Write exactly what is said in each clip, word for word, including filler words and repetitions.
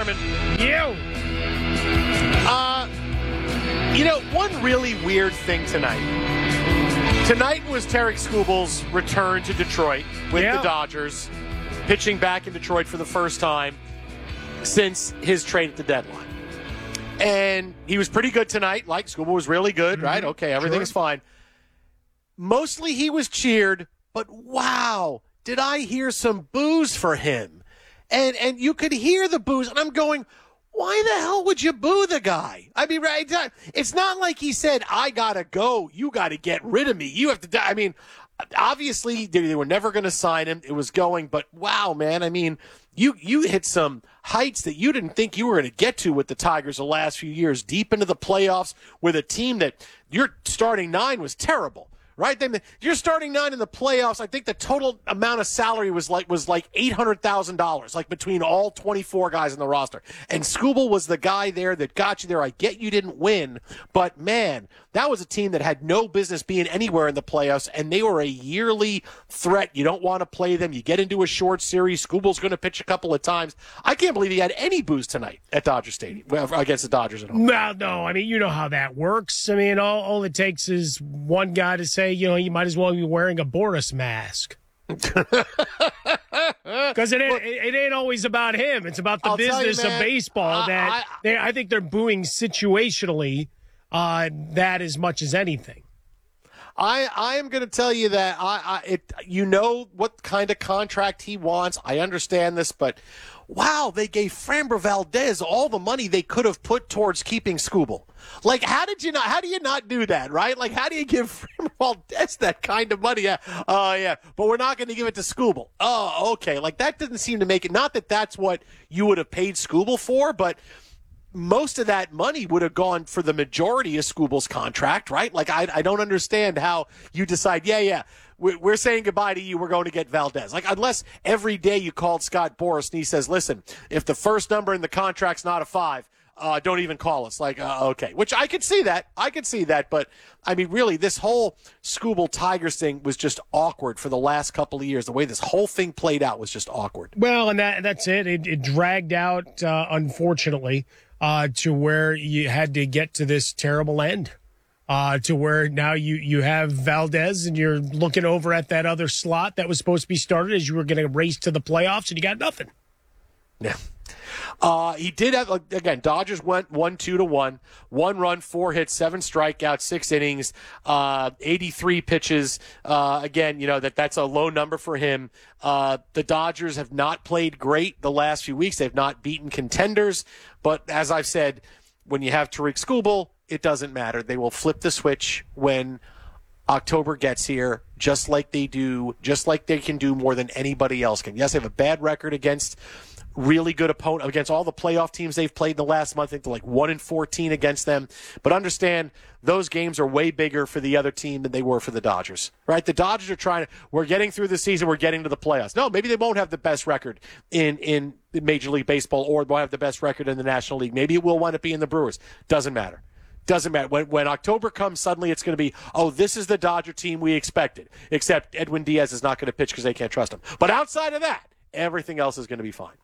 Furman. You. Uh, you know, one really weird thing tonight. Tonight was Tarek Skubal's return to Detroit with yeah. the Dodgers, pitching back in Detroit for the first time since his trade at the deadline. And he was pretty good tonight. Like, Skubal was really good, mm-hmm. right? Okay, everything's sure. fine. Mostly he was cheered, but wow, did I hear some boos for him. And and you could hear the boos, and I'm going, why the hell would you boo the guy? I mean, right? It's not like he said, I got to go. You got to get rid of me. You have to die. I mean, obviously, they were never going to sign him. It was going, but wow, man. I mean, you you hit some heights that you didn't think you were going to get to with the Tigers the last few years, deep into the playoffs with a team that your starting nine was terrible. Right? They, you're starting nine in the playoffs. I think the total amount of salary was like was like eight hundred thousand dollars, like between all twenty-four guys in the roster. And Skubal was the guy there that got you there. I get you didn't win, but man, that was a team that had no business being anywhere in the playoffs, and they were a yearly threat. You don't want to play them. You get into a short series. Skubal's going to pitch a couple of times. I can't believe he had any boost tonight at Dodger Stadium against the Dodgers at home. Well, no, I mean, you know how that works. I mean, all, all it takes is one guy to say, you know, you might as well be wearing a Boris mask. Because it, ain't, it ain't always about him. It's about the I'll business you, man, of baseball. I, that I, they, I think they're booing situationally uh, that as much as anything. I, I am going to tell you that I, I it you know what kind of contract he wants. I understand this, but wow, they gave Framber Valdez all the money they could have put towards keeping Skubal. Like, how did you not? How do you not do that, right? Like, how do you give Framber Valdez that kind of money? Yeah, oh uh, yeah, but we're not going to give it to Skubal. Oh, okay. Like, that didn't seem to make it. Not that that's what you would have paid Skubal for, but most of that money would have gone for the majority of Skubal's contract, right? Like, I, I don't understand how you decide, yeah, yeah, we're, we're saying goodbye to you, we're going to get Valdez. Like, unless every day you called Scott Boras and he says, listen, if the first number in the contract's not a five, uh, don't even call us. Like, uh, okay. Which I could see that. I could see that. But, I mean, really, this whole Skubal Tigers thing was just awkward for the last couple of years. The way this whole thing played out was just awkward. Well, and that that's it. It, it dragged out, uh, unfortunately. Uh, to where you had to get to this terrible end, uh, to where now you, you have Valdez and you're looking over at that other slot that was supposed to be started as you were going to race to the playoffs, and you got nothing. Yeah. Uh, he did have, again, Dodgers went one, two to one, one run, four hits, seven strikeouts, six innings, uh, eighty-three pitches. Uh, again, you know, that that's a low number for him. Uh, the Dodgers have not played great the last few weeks. They've not beaten contenders. But as I've said, when you have Tarek Skubal, it doesn't matter. They will flip the switch when October gets here, just like they do, just like they can do more than anybody else can. Yes, they have a bad record against really good opponent, against all the playoff teams they've played in the last month. I think they're like one and fourteen against them. But understand, those games are way bigger for the other team than they were for the Dodgers, right? The Dodgers are trying to, we're getting through the season, we're getting to the playoffs. No, maybe they won't have the best record in, in Major League Baseball, or won't have the best record in the National League. Maybe it will wind up being the Brewers. Doesn't matter. Doesn't matter. When, when October comes, suddenly it's going to be, oh, this is the Dodger team we expected, except Edwin Diaz is not going to pitch because they can't trust him. But outside of that, everything else is going to be fine.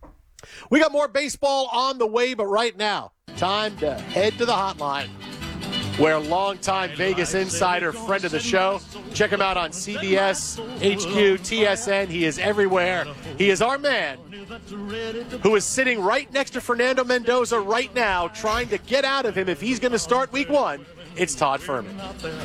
We got more baseball on the way, but right now, time to head to the hotline, where longtime Vegas insider, friend of the show, check him out on C B S, H Q, T S N. He is everywhere. He is our man, who is sitting right next to Fernando Mendoza right now, trying to get out of him if he's going to start week one. It's Todd Furman.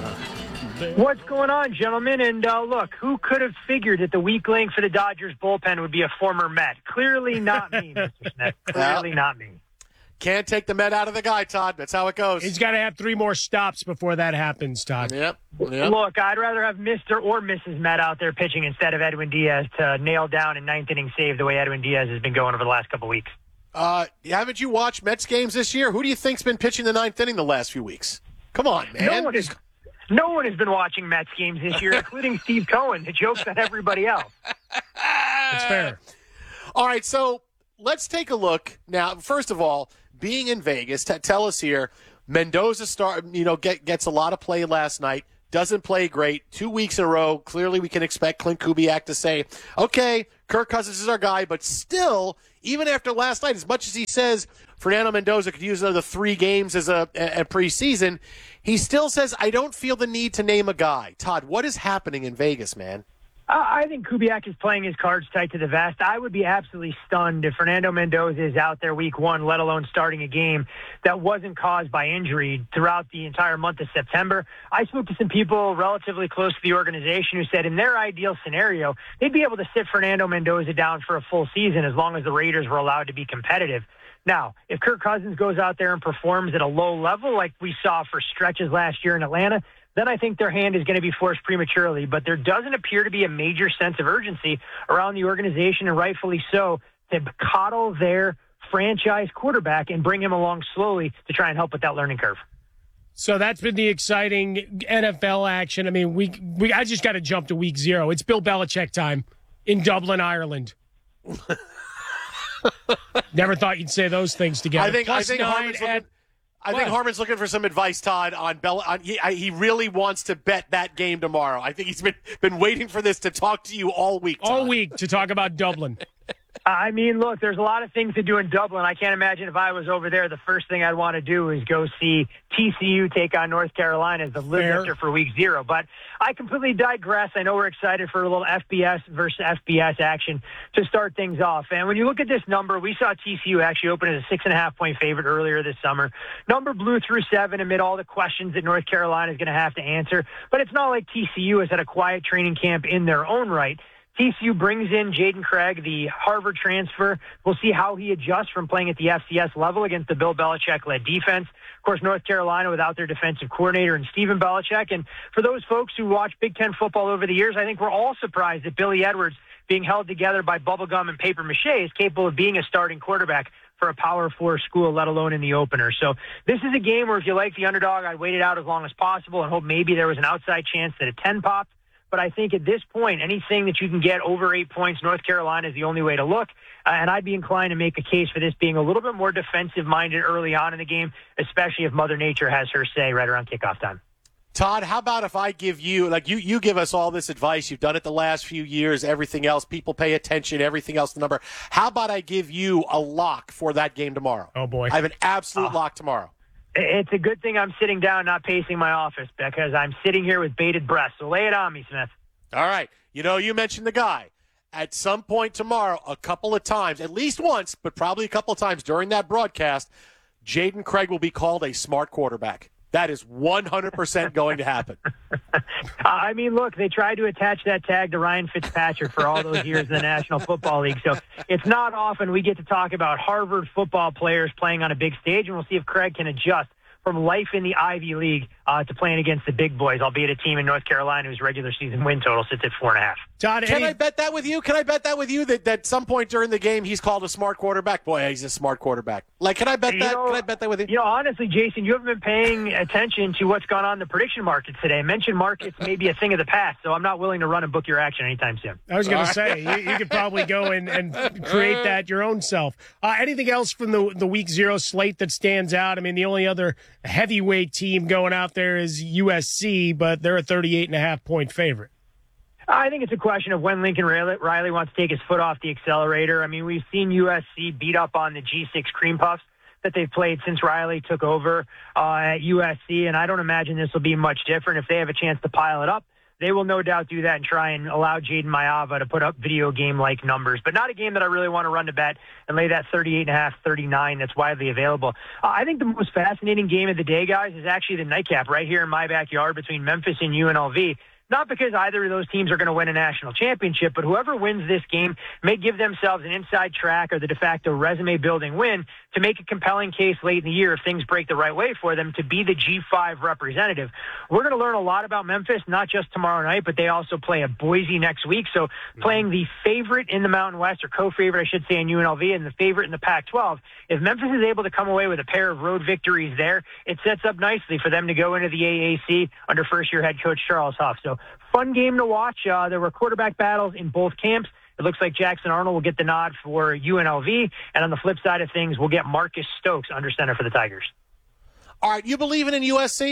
What's going on, gentlemen? And uh, look, who could have figured that the weak link for the Dodgers bullpen would be a former Met? Clearly not me, Mister Smith. Clearly not me. Can't take the Met out of the guy, Todd. That's how it goes. He's got to have three more stops before that happens, Todd. Yep. yep. Look, I'd rather have Mister or Missus Met out there pitching instead of Edwin Diaz to nail down a ninth inning save the way Edwin Diaz has been going over the last couple weeks. Uh, haven't you watched Mets games this year? Who do you think's been pitching the ninth inning the last few weeks? Come on, man. No one is. No one has been watching Mets games this year, including Steve Cohen. The joke's on everybody else. That's fair. All right, so let's take a look now. First of all, being in Vegas, t- tell us here, Mendoza start, you know, get, gets a lot of play last night. Doesn't play great. Two weeks in a row. Clearly, we can expect Clint Kubiak to say, okay, Kirk Cousins is our guy, but still, even after last night, as much as he says Fernando Mendoza could use another three games as a, a preseason, he still says, I don't feel the need to name a guy. Todd, what is happening in Vegas, man? Uh, I think Kubiak is playing his cards tight to the vest. I would be absolutely stunned if Fernando Mendoza is out there week one, let alone starting a game that wasn't caused by injury throughout the entire month of September. I spoke to some people relatively close to the organization who said in their ideal scenario, they'd be able to sit Fernando Mendoza down for a full season as long as the Raiders were allowed to be competitive. Now, if Kirk Cousins goes out there and performs at a low level like we saw for stretches last year in Atlanta, then I think their hand is going to be forced prematurely. But there doesn't appear to be a major sense of urgency around the organization, and rightfully so, to coddle their franchise quarterback and bring him along slowly to try and help with that learning curve. So that's been the exciting N F L action. I mean, we, we I just got to jump to week zero. It's Bill Belichick time in Dublin, Ireland. Never thought you'd say those things together. I think, I think nine Harmon's looking, at, I think Harmon's looking for some advice, Todd, on Bell. On, he, I, he really wants to bet that game tomorrow. I think he's been been waiting for this to talk to you all week. Todd. All week to talk about Dublin. I mean, look, there's a lot of things to do in Dublin. I can't imagine if I was over there, the first thing I'd want to do is go see T C U take on North Carolina as the lifter for week zero. But I completely digress. I know we're excited for a little F B S versus F B S action to start things off. And when you look at this number, we saw T C U actually open as a six and a half point favorite earlier this summer. Number blew through seven amid all the questions that North Carolina is going to have to answer. But it's not like T C U has had a quiet training camp in their own right. T C U brings in Jaden Craig, the Harvard transfer. We'll see how he adjusts from playing at the F C S level against the Bill Belichick-led defense. Of course, North Carolina without their defensive coordinator and Stephen Belichick. And for those folks who watch Big Ten football over the years, I think we're all surprised that Billy Edwards, being held together by bubblegum and paper mache, is capable of being a starting quarterback for a Power Four school, let alone in the opener. So this is a game where if you like the underdog, I'd wait it out as long as possible and hope maybe there was an outside chance that a ten popped. But I think at this point, anything that you can get over eight points, North Carolina is the only way to look. Uh, and I'd be inclined to make a case for this being a little bit more defensive-minded early on in the game, especially if Mother Nature has her say right around kickoff time. Todd, how about if I give you, like you, you give us all this advice. You've done it the last few years, everything else. People pay attention, everything else, the number. How about I give you a lock for that game tomorrow? Oh, boy. I have an absolute oh. lock tomorrow. It's a good thing I'm sitting down, not pacing my office, because I'm sitting here with bated breath. So lay it on me, Smith. All right. You know, you mentioned the guy. At some point tomorrow, a couple of times, at least once, but probably a couple of times during that broadcast, Jaden Craig will be called a smart quarterback. That is one hundred percent going to happen. I mean, look, they tried to attach that tag to Ryan Fitzpatrick for all those years in the National Football League. So it's not often we get to talk about Harvard football players playing on a big stage, and we'll see if Craig can adjust from life in the Ivy League uh, to playing against the big boys, albeit a team in North Carolina whose regular season win total sits at four and a half. Todd, Can any- I bet that with you? Can I bet that with you that, that some point during the game he's called a smart quarterback? Boy, he's a smart quarterback. Like, can I bet You that? know- Can I bet that with you? You know, honestly, Jason, you haven't been paying attention to what's gone on in the prediction markets today. Mention markets may be a thing of the past, so I'm not willing to run and book your action anytime soon. I was going to say, you, you could probably go and, and create that your own self. Uh, anything else from the, the week zero slate that stands out? I mean, the only other heavyweight team going out there is U S C, but they're a thirty-eight and a half point favorite. I think it's a question of when Lincoln Riley wants to take his foot off the accelerator. I mean, we've seen U S C beat up on the G six Cream Puffs that they've played since Riley took over uh, at U S C, and I don't imagine this will be much different. If they have a chance to pile it up, they will no doubt do that and try and allow Jaden Mayava to put up video game-like numbers, but not a game that I really want to run to bet and lay that thirty-eight and a half, thirty-nine that's widely available. Uh, I think the most fascinating game of the day, guys, is actually the nightcap right here in my backyard between Memphis and U N L V. Not because either of those teams are going to win a national championship, but whoever wins this game may give themselves an inside track or the de facto resume-building win to make a compelling case late in the year if things break the right way for them to be the G five representative. We're going to learn a lot about Memphis, not just tomorrow night, but they also play at Boise next week. So playing the favorite in the Mountain West, or co-favorite, I should say, in U N L V, and the favorite in the Pac twelve, if Memphis is able to come away with a pair of road victories there, it sets up nicely for them to go into the A A C under first-year head coach Charles Huff. So fun game to watch. Uh, there were quarterback battles in both camps. It looks like Jackson Arnold will get the nod for U N L V. And on the flip side of things, we'll get Marcus Stokes under center for the Tigers. All right, you believing in U S C?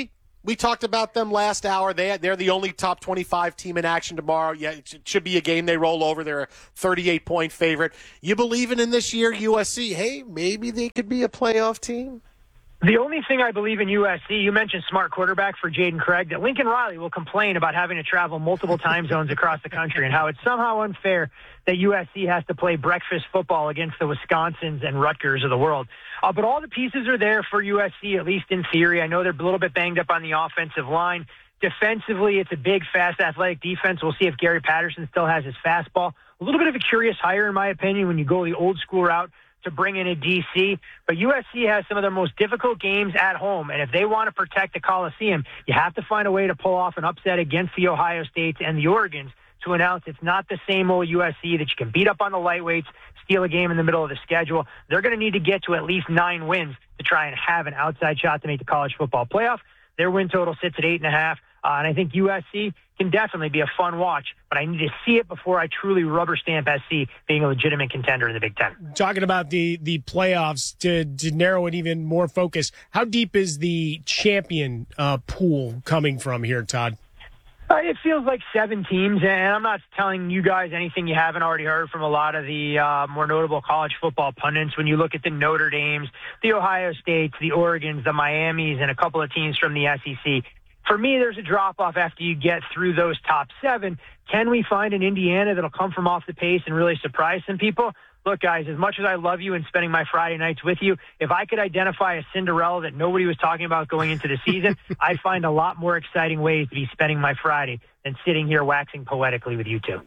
We talked about them last hour. They they're the only top twenty-five team in action tomorrow. Yeah, it should be a game they roll over. They're a thirty-eight point favorite. You believing in this year U S C? Hey, maybe they could be a playoff team. The only thing I believe in U S C, you mentioned smart quarterback for Jaden Craig, that Lincoln Riley will complain about having to travel multiple time zones across the country and how it's somehow unfair that U S C has to play breakfast football against the Wisconsins and Rutgers of the world. Uh, but all the pieces are there for U S C, at least in theory. I know they're a little bit banged up on the offensive line. Defensively, it's a big, fast, athletic defense. We'll see if Gary Patterson still has his fastball. A little bit of a curious hire, in my opinion, when you go the old school route to bring in a D C. But U S C has some of their most difficult games at home. And if they want to protect the Coliseum, you have to find a way to pull off an upset against the Ohio States and the Oregons to announce it's not the same old U S C that you can beat up on the lightweights, steal a game in the middle of the schedule. They're going to need to get to at least nine wins to try and have an outside shot to make the college football playoff. Their win total sits at eight and a half. Uh, and I think U S C can definitely be a fun watch, but I need to see it before I truly rubber stamp S C being a legitimate contender in the Big Ten. Talking about the, the playoffs, to, to narrow it even more focus, how deep is the champion uh, pool coming from here, Todd? Uh, it feels like seven teams, and I'm not telling you guys anything you haven't already heard from a lot of the uh, more notable college football pundits. When you look at the Notre Dames, the Ohio States, the Oregons, the Miamis, and a couple of teams from the S E C, for me, there's a drop-off after you get through those top seven. Can we find an Indiana that'll come from off the pace and really surprise some people? Look, guys, as much as I love you and spending my Friday nights with you, if I could identify a Cinderella that nobody was talking about going into the season, I'd find a lot more exciting ways to be spending my Friday than sitting here waxing poetically with you two.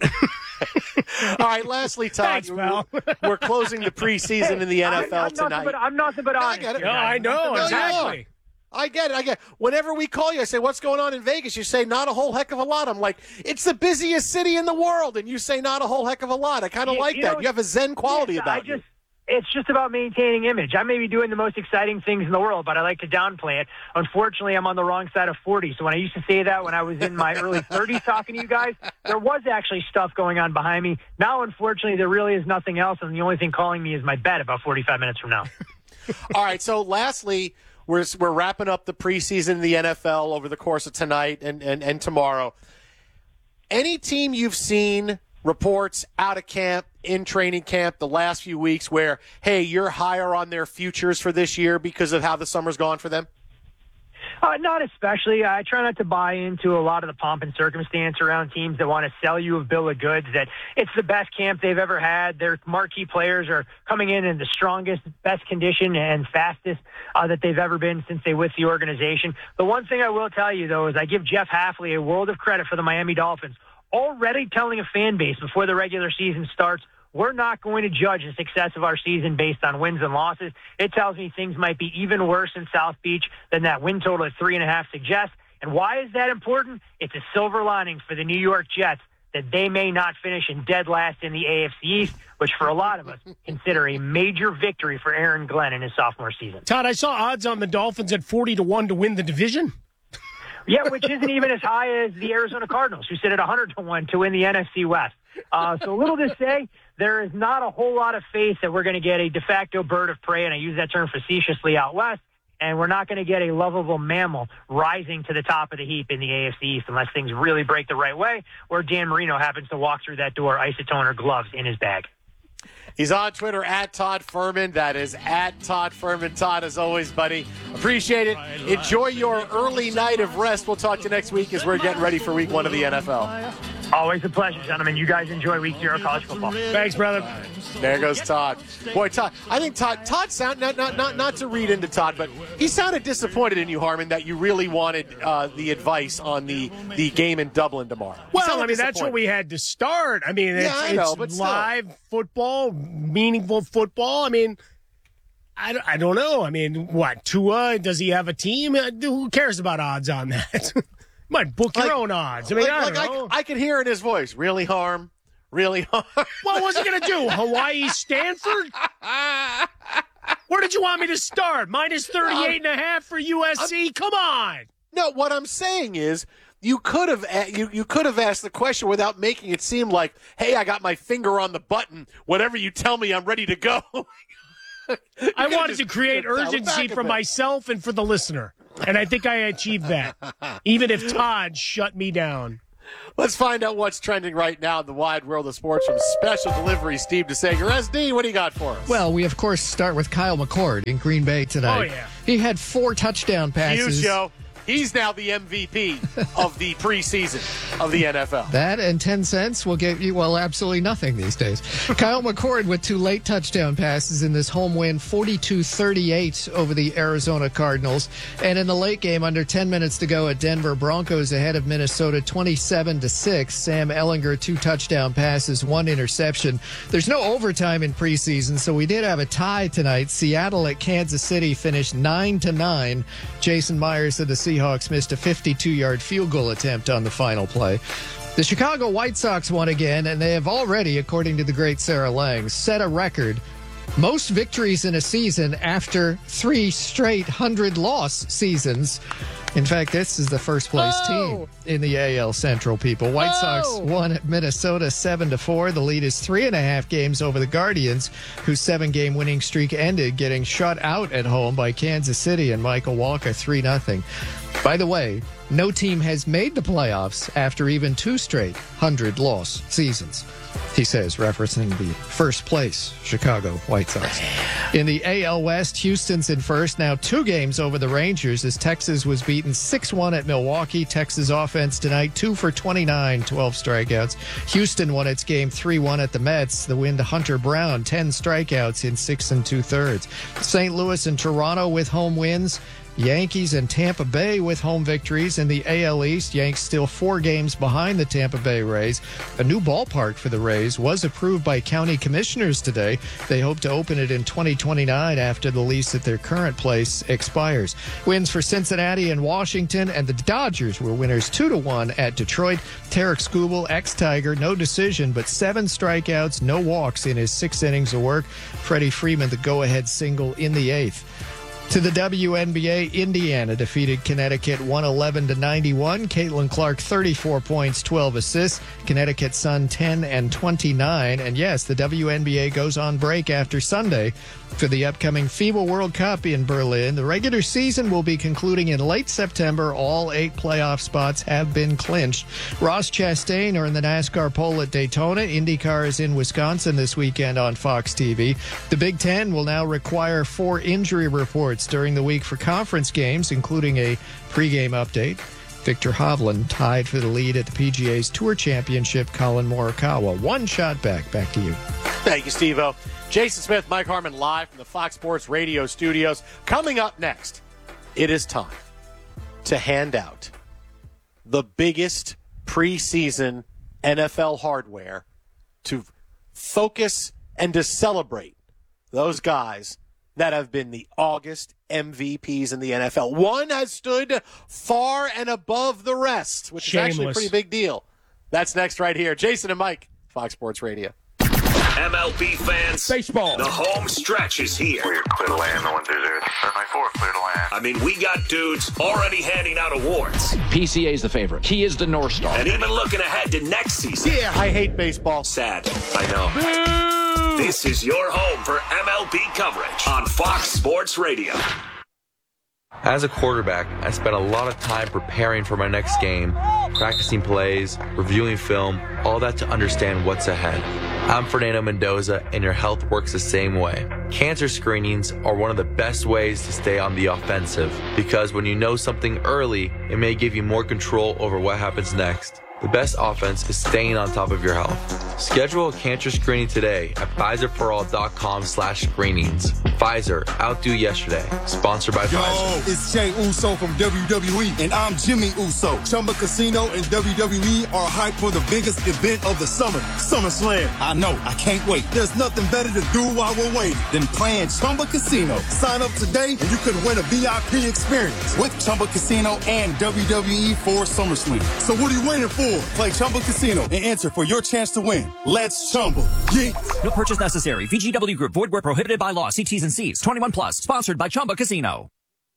All right, lastly, Todd, Thanks, we're, we're closing the preseason in the N F L I, I'm tonight. Nothing but, I'm nothing but honest. I get it. No, I know, No, exactly. I get it. I get it. Whenever we call you, I say, what's going on in Vegas? You say, not a whole heck of a lot. I'm like, it's the busiest city in the world. And you say, not a whole heck of a lot. I kind of You- like you that. know, You have a zen quality yes, about I just, you. It's just about maintaining image. I may be doing the most exciting things in the world, but I like to downplay it. Unfortunately, I'm on the wrong side of forty. So when I used to say that when I was in my early thirties talking to you guys, there was actually stuff going on behind me. Now, unfortunately, there really is nothing else. And the only thing calling me is my bed about forty-five minutes from now. All right, so lastly, we're we're wrapping up the preseason in the N F L over the course of tonight and, and, and tomorrow. Any team you've seen reports out of camp, in training camp the last few weeks where, hey, you're higher on their futures for this year because of how the summer's gone for them? Uh, not especially. I try not to buy into a lot of the pomp and circumstance around teams that want to sell you a bill of goods, that it's the best camp they've ever had. Their marquee players are coming in in the strongest, best condition and fastest uh, that they've ever been since they with the organization. The one thing I will tell you, though, is I give Jeff Hafley a world of credit for the Miami Dolphins, already telling a fan base before the regular season starts, we're not going to judge the success of our season based on wins and losses. It tells me things might be even worse in South Beach than that win total at three and a half suggests. And why is that important? It's a silver lining for the New York Jets that they may not finish in dead last in the A F C East, which for a lot of us consider a major victory for Aaron Glenn in his sophomore season. Todd, I saw odds on the Dolphins at forty to one to win the division. Yeah, which isn't even as high as the Arizona Cardinals, who sit at one hundred to one to win the N F C West. Uh, so little to say, there is not a whole lot of faith that we're going to get a de facto bird of prey, and I use that term facetiously out west, and we're not going to get a lovable mammal rising to the top of the heap in the A F C East unless things really break the right way, or Dan Marino happens to walk through that door, isotoner gloves in his bag. He's on Twitter at Todd Furman. That is at Todd Furman. Todd, as always, buddy, appreciate it. Enjoy your early night of rest. We'll talk to you next week as we're getting ready for week one of the N F L. Always a pleasure, gentlemen. You guys enjoy week zero of college football. Thanks, brother. There goes Todd. Boy, Todd, I think Todd, Todd sound, not, not, not, not to read into Todd, but he sounded disappointed in you, Harmon, that you really wanted uh, the advice on the, the game in Dublin tomorrow. He Well, sounded I mean, that's disappointed. what we had to start. I mean, it's, Yeah, I know, it's but still. live football, meaningful football. I mean, I, don't- I don't know. I mean, what, Tua, does he have a team? Uh, Who cares about odds on that? You might book your Like- own odds. I mean, Like, I don't like know. I, I could hear in his voice, really, Harm? Really, Harm? What was he going to do? Hawaii, Stanford? Where did you want me to start? Minus thirty-eight and a half for U S C? Come on. No, what I'm saying is you could have a- you you could have asked the question without making it seem like, hey, I got my finger on the button. Whatever you tell me, I'm ready to go. I wanted to create dial it back urgency a for bit. myself and for the listener. And I think I achieved that, even if Todd shut me down. Let's find out what's trending right now in the wide world of sports from Special Delivery Steve DeSager. S D, what do you got for us? Well, we, of course, start with Kyle McCord in Green Bay tonight. Oh, yeah. He had four touchdown passes. Huge, Joe. He's now the M V P of the preseason of the N F L. That and ten cents will get you, well, absolutely nothing these days. Kyle McCord with two late touchdown passes in this home win, forty-two thirty-eight over the Arizona Cardinals. And in the late game, under ten minutes to go at Denver, Broncos ahead of Minnesota twenty-seven to six. Sam Ehlinger, two touchdown passes, one interception. There's no overtime in preseason, so we did have a tie tonight. Seattle at Kansas City finished nine to nine. Jason Myers of the Seahawks Seahawks missed a fifty-two-yard field goal attempt on the final play. The Chicago White Sox won again, and they have already, according to the great Sarah Lang, set a record. Most victories in a season after three straight hundred-loss seasons. In fact, this is the first-place oh. team in the A L Central, people. White oh. Sox won at Minnesota seven to four. The lead is three and a half games over the Guardians, whose seven-game winning streak ended getting shut out at home by Kansas City and Michael Walker three nothing. By the way, no team has made the playoffs after even two straight hundred-loss seasons, he says, referencing the first-place Chicago White Sox. In the A L West, Houston's in first, now two games over the Rangers as Texas was beaten six one at Milwaukee. Texas offense tonight, two for twenty-nine, twelve strikeouts. Houston won its game three one at the Mets. The win to Hunter Brown, ten strikeouts in six and two-thirds. Saint Louis and Toronto with home wins. Yankees and Tampa Bay with home victories. In the A L East, Yanks still four games behind the Tampa Bay Rays. A new ballpark for the Rays was approved by county commissioners today. They hope to open it in twenty twenty-nine after the lease at their current place expires. Wins for Cincinnati and Washington, and the Dodgers were winners two to one at Detroit. Tarek Skubal, ex-Tiger, no decision, but seven strikeouts, no walks in his six innings of work. Freddie Freeman, the go-ahead single in the eighth. To the W N B A, Indiana defeated Connecticut one eleven to ninety-one. Caitlin Clark, thirty-four points, twelve assists. Connecticut Sun, ten and twenty-nine. And yes, the W N B A goes on break after Sunday for the upcoming FIBA World Cup in Berlin. The regular season will be concluding in late September. All eight playoff spots have been clinched. Ross Chastain are in the NASCAR pole at Daytona. IndyCar is in Wisconsin this weekend on Fox T V. The Big Ten will now require four injury reports during the week for conference games, including a pregame update. Victor Hovland tied for the lead at the P G A's Tour Championship. Colin Morikawa one shot back. Back to you. Thank you, Steve-O. Jason Smith, Mike Harmon live from the Fox Sports Radio studios. Coming up next, it is time to hand out the biggest preseason N F L hardware to focus and to celebrate those guys that have been the August M V Ps in the N F L. One has stood far and above the rest, which Shameless. is actually a pretty big deal. That's next right here. Jason and Mike, Fox Sports Radio. M L B fans, baseball. The home stretch is here. We're clear to land, the one through there. Certainly four, clear to land. I mean, we got dudes already handing out awards. P C A's the favorite. He is the North Star. And even looking ahead to next season. Yeah, I hate baseball. Sad, I know. Boo! This is your home for M L B coverage on Fox Sports Radio. As a quarterback, I spent a lot of time preparing for my next game, practicing plays, reviewing film, all that to understand what's ahead. I'm Fernando Mendoza, and your health works the same way. Cancer screenings are one of the best ways to stay on the offensive, because when you know something early, it may give you more control over what happens next. The best offense is staying on top of your health. Schedule a cancer screening today at Pfizer For All dot com slash screenings. Pfizer, outdo yesterday. Sponsored by Yo, Pfizer. it's Jay Uso from W W E, and I'm Jimmy Uso. Chumba Casino and W W E are hyped for the biggest event of the summer, SummerSlam. I know, I can't wait. There's nothing better to do while we're waiting than playing Chumba Casino. Sign up today, and you could win a V I P experience with Chumba Casino and W W E for SummerSlam. So what are you waiting for? Play Chumba Casino and enter for your chance to win. Let's Chumba. Yeah. No purchase necessary. V G W Group. Void where prohibited by law. See T's and C's. twenty-one plus. Sponsored by Chumba Casino.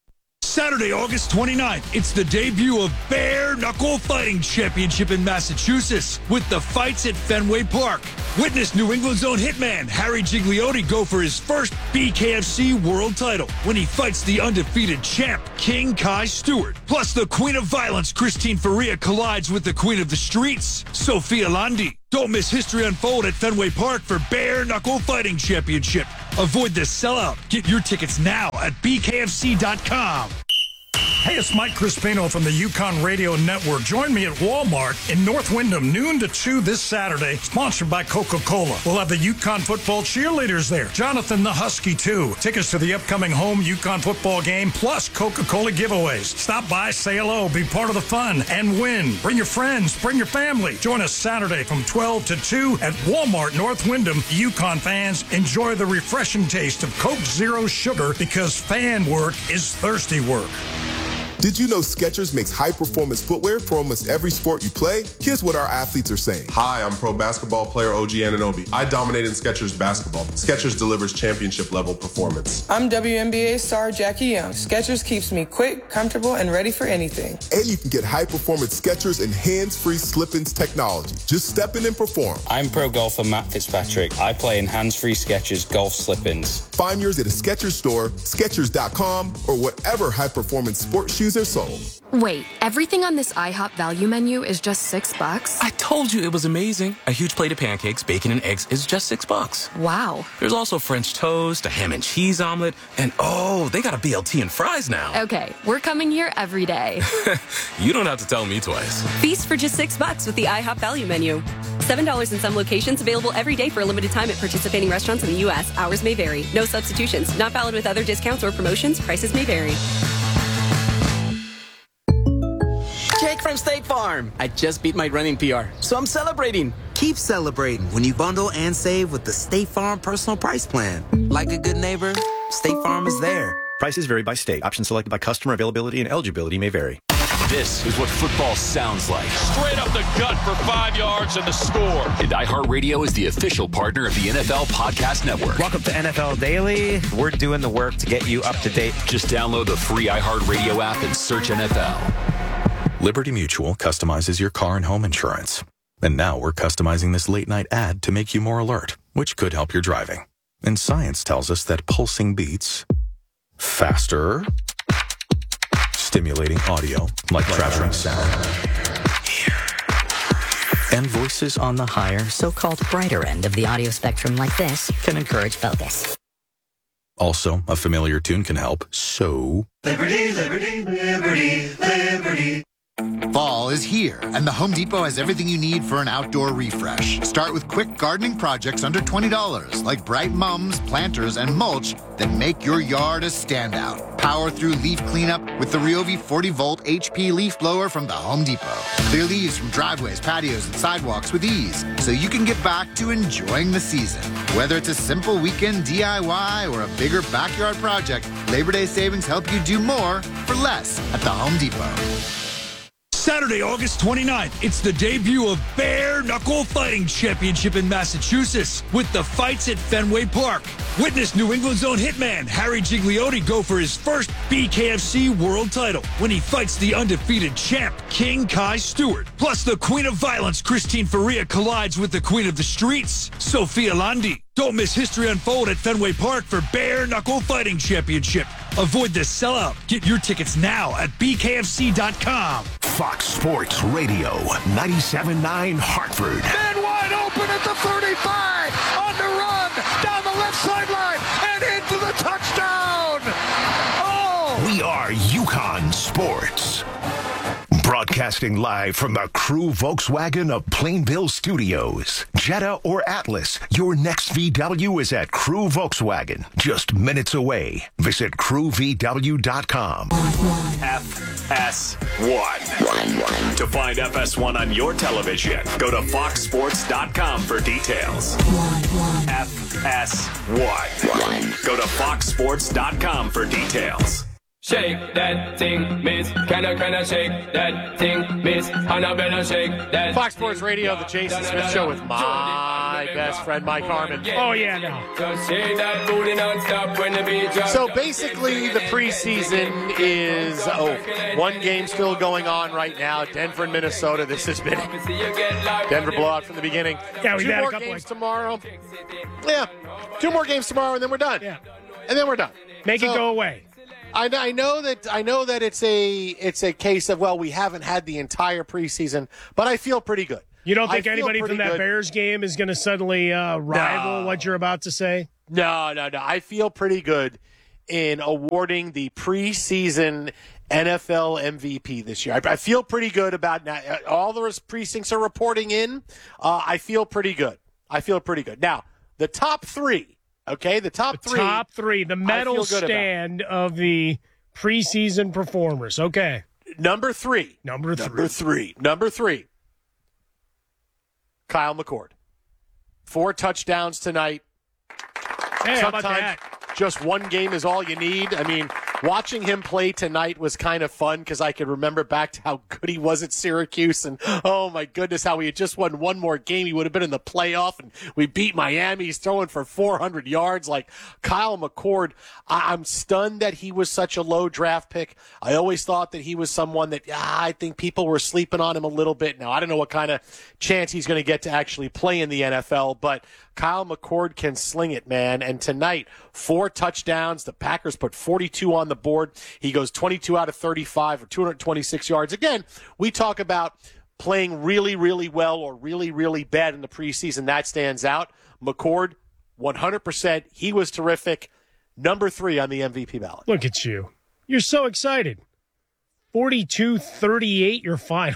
Saturday, August twenty-ninth, it's the debut of Bare Knuckle Fighting Championship in Massachusetts with the fights at Fenway Park. Witness New England's own hitman Harry Gigliotti go for his first B K F C world title when he fights the undefeated champ King Kai Stewart. Plus, the Queen of Violence Christine Faria collides with the Queen of the Streets Sophia Landi. Don't miss history unfold at Fenway Park for Bare Knuckle Fighting Championship. Avoid the sellout. Get your tickets now at B K F C dot com. Hey, it's Mike Crispino from the Yukon Radio Network. Join me at Walmart in North Windham, noon to two this Saturday, sponsored by Coca-Cola. We'll have the Yukon football cheerleaders there. Jonathan the Husky, too. Tickets to the upcoming home Yukon football game, plus Coca-Cola giveaways. Stop by, say hello, be part of the fun, and win. Bring your friends, bring your family. Join us Saturday from twelve to two at Walmart North Windham. Yukon fans, enjoy the refreshing taste of Coke Zero Sugar, because fan work is thirsty work. Did you know Skechers makes high-performance footwear for almost every sport you play? Here's what our athletes are saying. Hi, I'm pro basketball player O G Anunoby. I dominate in Skechers basketball. Skechers delivers championship-level performance. I'm W N B A star Jackie Young. Skechers keeps me quick, comfortable, and ready for anything. And you can get high-performance Skechers and hands-free slip-ins technology. Just step in and perform. I'm pro golfer Matt Fitzpatrick. I play in hands-free Skechers golf slip-ins. Find yours at a Skechers store, Skechers dot com, or whatever high-performance sports shoes are sold. Wait, everything on this IHOP value menu is just six bucks? I told you it was amazing. A huge plate of pancakes, bacon, and eggs is just six bucks. Wow. There's also French toast, a ham and cheese omelet, and oh, they got a B L T and fries now. Okay, we're coming here every day. You don't have to tell me twice. Feast for just six bucks with the IHOP value menu. Seven dollars in some locations, available every day for a limited time at participating restaurants in the U S. Hours may vary. No substitutions. Not valid with other discounts or promotions. Prices may vary. Jake from State Farm. I just beat my running P R, so I'm celebrating. Keep celebrating when you bundle and save with the State Farm Personal Price Plan. Like a good neighbor, State Farm is there. Prices vary by state. Options selected by customer. Availability and eligibility may vary. This is what football sounds like. Straight up the gut for five yards and the score. And iHeartRadio is the official partner of the N F L Podcast Network. Welcome to N F L Daily. We're doing the work to get you up to date. Just download the free iHeartRadio app and search N F L. Liberty Mutual customizes your car and home insurance. And now we're customizing this late night ad to make you more alert, which could help your driving. And science tells us that pulsing beats faster, stimulating audio like traveling sound, and voices on the higher, so-called brighter end of the audio spectrum like this can encourage focus. Also, a familiar tune can help, so... Liberty, liberty, liberty, liberty. Fall is here, and the Home Depot has everything you need for an outdoor refresh. Start with quick gardening projects under twenty dollars, like bright mums, planters, and mulch that make your yard a standout. Power through leaf cleanup with the Ryobi forty volt H P leaf blower from the Home Depot. Clear leaves from driveways, patios, and sidewalks with ease, so you can get back to enjoying the season. Whether it's a simple weekend D I Y or a bigger backyard project, Labor Day savings help you do more for less at the Home Depot. Saturday, August twenty-ninth, it's the debut of Bare Knuckle Fighting Championship in Massachusetts with the fights at Fenway Park. Witness New England's own hitman Harry Gigliotti go for his first B K F C world title when he fights the undefeated champ King Kai Stewart. Plus, the Queen of Violence Christine Faria collides with the Queen of the Streets Sophia Landi. Don't miss history unfold at Fenway Park for Bare Knuckle Fighting Championship. Avoid the sellout. Get your tickets now at B K F C dot com. Fox Sports Radio, ninety-seven point nine Hartford. Man wide open at the thirty-five. On the run. Down the left sideline. And into the touchdown. Oh! We are Yukon Sports. Broadcasting live from the Crew Volkswagen of Plainville Studios. Jetta or Atlas, your next V W is at Crew Volkswagen. Just minutes away. Visit crew v w dot com. F S one. To find F S one on your television, go to fox sports dot com for details. F S one. Go to fox sports dot com for details. Shake that thing, miss. Can I, can I shake that thing, miss? And I better shake that. Fox Sports Radio, the Jason Smith Show with my best friend, Mike Harmon. Oh, yeah, no. So basically, the preseason is oh, one game still going on right now. Denver and Minnesota. This has been Denver blowout from the beginning. Yeah, we Two had more a couple games like... tomorrow. Yeah, two more games tomorrow, and then we're done. Yeah, and then we're done. Make so, it go away. I, I know that I know that it's a it's a case of, well, we haven't had the entire preseason, but I feel pretty good. You don't think I anybody from that good. Bears game is going to suddenly uh, rival no. what you're about to say? No, no, no. I feel pretty good in awarding the preseason N F L M V P this year. I, I feel pretty good about that. All the precincts are reporting in. Uh, I feel pretty good. I feel pretty good. Now, the top three. Okay, the top the three. Top three, the medal stand of the preseason performers. Okay. Number three. Number three. Number three. Number three. Kyle McCord. Four touchdowns tonight. Hey, how about Sometimes that? Just one game is all you need. I mean, watching him play tonight was kind of fun because I could remember back to how good he was at Syracuse. And, oh, my goodness, how he had just won one more game. He would have been in the playoff, and we beat Miami. He's throwing for four hundred yards. Like, Kyle McCord, I- I'm stunned that he was such a low draft pick. I always thought that he was someone that ah, I think people were sleeping on him a little bit. Now, I don't know what kind of chance he's going to get to actually play in the N F L, but Kyle McCord can sling it, man. And tonight, four touchdowns. The Packers put forty-two on the board. He goes twenty-two out of thirty-five for two hundred twenty-six yards. Again, we talk about playing really, really well or really, really bad in the preseason. That stands out. McCord, one hundred percent. He was terrific. Number three on the M V P ballot. Look at you. You're so excited. forty-two thirty-eight, your final.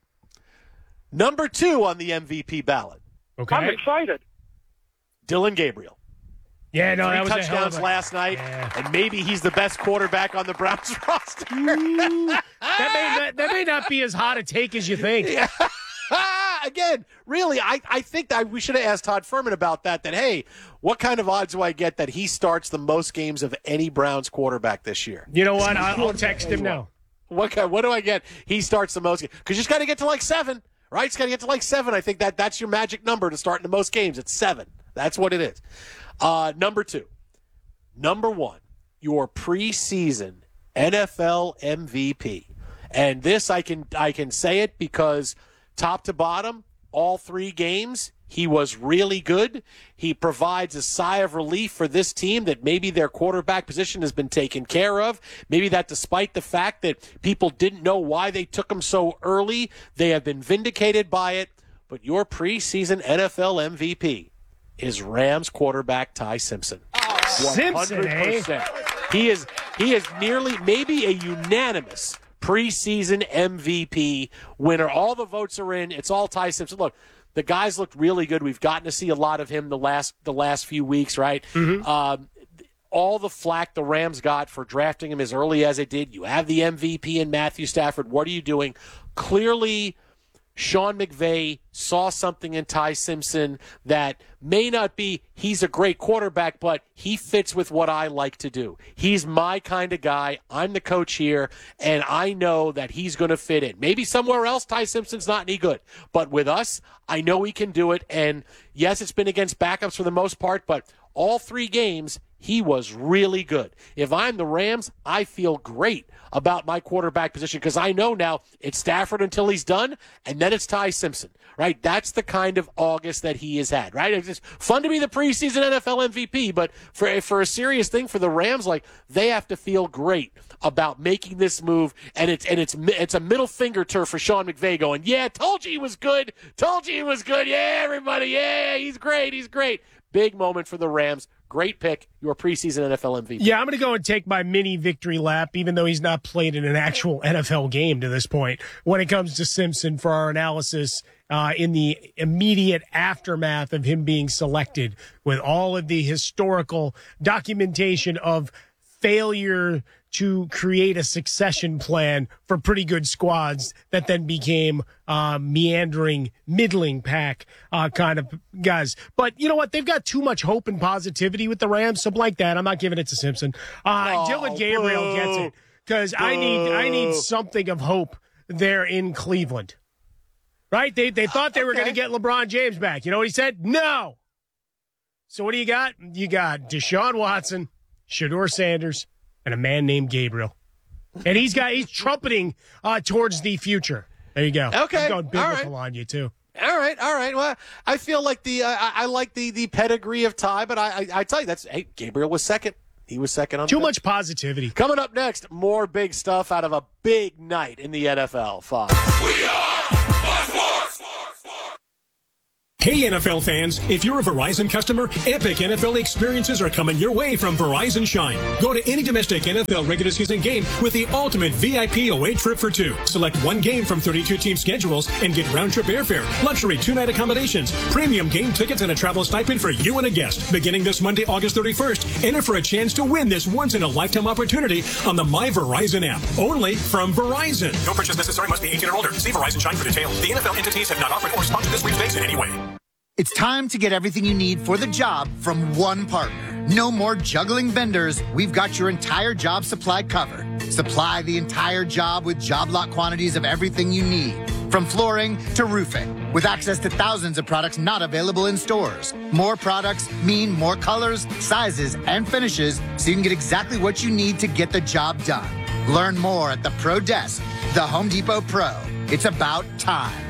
Number two on the M V P ballot. Okay. I'm excited. Dylan Gabriel. Yeah, no, Three that was touchdowns a, last night, yeah. and maybe he's the best quarterback on the Browns roster. that, may not, that may not be as hot a take as you think. Yeah. Again, really, I, I think that we should have asked Todd Furman about that, that, hey, what kind of odds do I get that he starts the most games of any Browns quarterback this year? You know what? I'll, I'll text him now. What, kind, what do I get? He starts the most games. Because you just got to get to like seven, right? You got to get to like seven. I think that that's your magic number to start in the most games. It's seven. That's what it is. Uh, number two. Number one, your preseason N F L M V P. And this, I can I can say it because top to bottom, all three games, he was really good. He provides a sigh of relief for this team that maybe their quarterback position has been taken care of. Maybe that despite the fact that people didn't know why they took him so early, they have been vindicated by it. But your preseason N F L M V P is Rams quarterback Ty Simpson. Simpson, eh? He is he is nearly maybe a unanimous preseason M V P winner. All the votes are in. It's all Ty Simpson. Look, the guys looked really good. We've gotten to see a lot of him the last the last few weeks, right? Mm-hmm. Um, all the flack the Rams got for drafting him as early as they did. You have the M V P in Matthew Stafford. What are you doing? Clearly, Sean McVay saw something in Ty Simpson that may not be he's a great quarterback, but he fits with what I like to do. He's my kind of guy. I'm the coach here, and I know that he's going to fit in. Maybe somewhere else Ty Simpson's not any good, but with us, I know he can do it. And yes, it's been against backups for the most part, but all three games, he was really good. If I'm the Rams, I feel great about my quarterback position because I know now it's Stafford until he's done, and then it's Ty Simpson, right? That's the kind of August that he has had, right? It's just fun to be the preseason N F L M V P, but for for a serious thing for the Rams, like they have to feel great about making this move, and it's and it's it's a middle finger to for Sean McVay going, yeah, told you he was good, told you he was good, yeah, everybody, yeah, he's great, he's great. Big moment for the Rams. Great pick, your preseason N F L M V P. Yeah, I'm going to go and take my mini victory lap, even though he's not played in an actual N F L game to this point, when it comes to Simpson for our analysis uh, in the immediate aftermath of him being selected with all of the historical documentation of failure to create a succession plan for pretty good squads that then became uh, meandering, middling pack uh, kind of guys. But you know what? They've got too much hope and positivity with the Rams. Something like that. I'm not giving it to Simpson. Uh, oh, Dylan Gabriel boo. gets it. because I need I need something of hope there in Cleveland. Right? They they thought they were Okay. going to get LeBron James back. You know what he said? No. So what do you got? You got Deshaun Watson, Shedeur Sanders, and a man named Gabriel. And he's got he's trumpeting uh, towards the future. There you go. Okay. I'm going biblical All right. on you too. All right, all right. Well, I feel like the uh, I, I like the the pedigree of Ty, but I, I I tell you that's hey, Gabriel was second. He was second on Too the much positivity. Coming up next, more big stuff out of a big night in the N F L. Five. Hey, N F L fans, if you're a Verizon customer, epic N F L experiences are coming your way from Verizon Shine. Go to any domestic N F L regular season game with the ultimate V I P away trip for two. Select one game from thirty-two team schedules and get round-trip airfare, luxury two-night accommodations, premium game tickets, and a travel stipend for you and a guest. Beginning this Monday, August thirty-first, enter for a chance to win this once-in-a-lifetime opportunity on the My Verizon app. Only from Verizon. No purchase necessary. Must be eighteen or older. See Verizon Shine for details. The N F L entities have not offered or sponsored this sweepstakes in any way. It's time to get everything you need for the job from one partner. No more juggling vendors. We've got your entire job supply covered. Supply the entire job with job lot quantities of everything you need, from flooring to roofing, with access to thousands of products not available in stores. More products mean more colors, sizes, and finishes, so you can get exactly what you need to get the job done. Learn more at the Pro Desk, the Home Depot Pro. It's about time.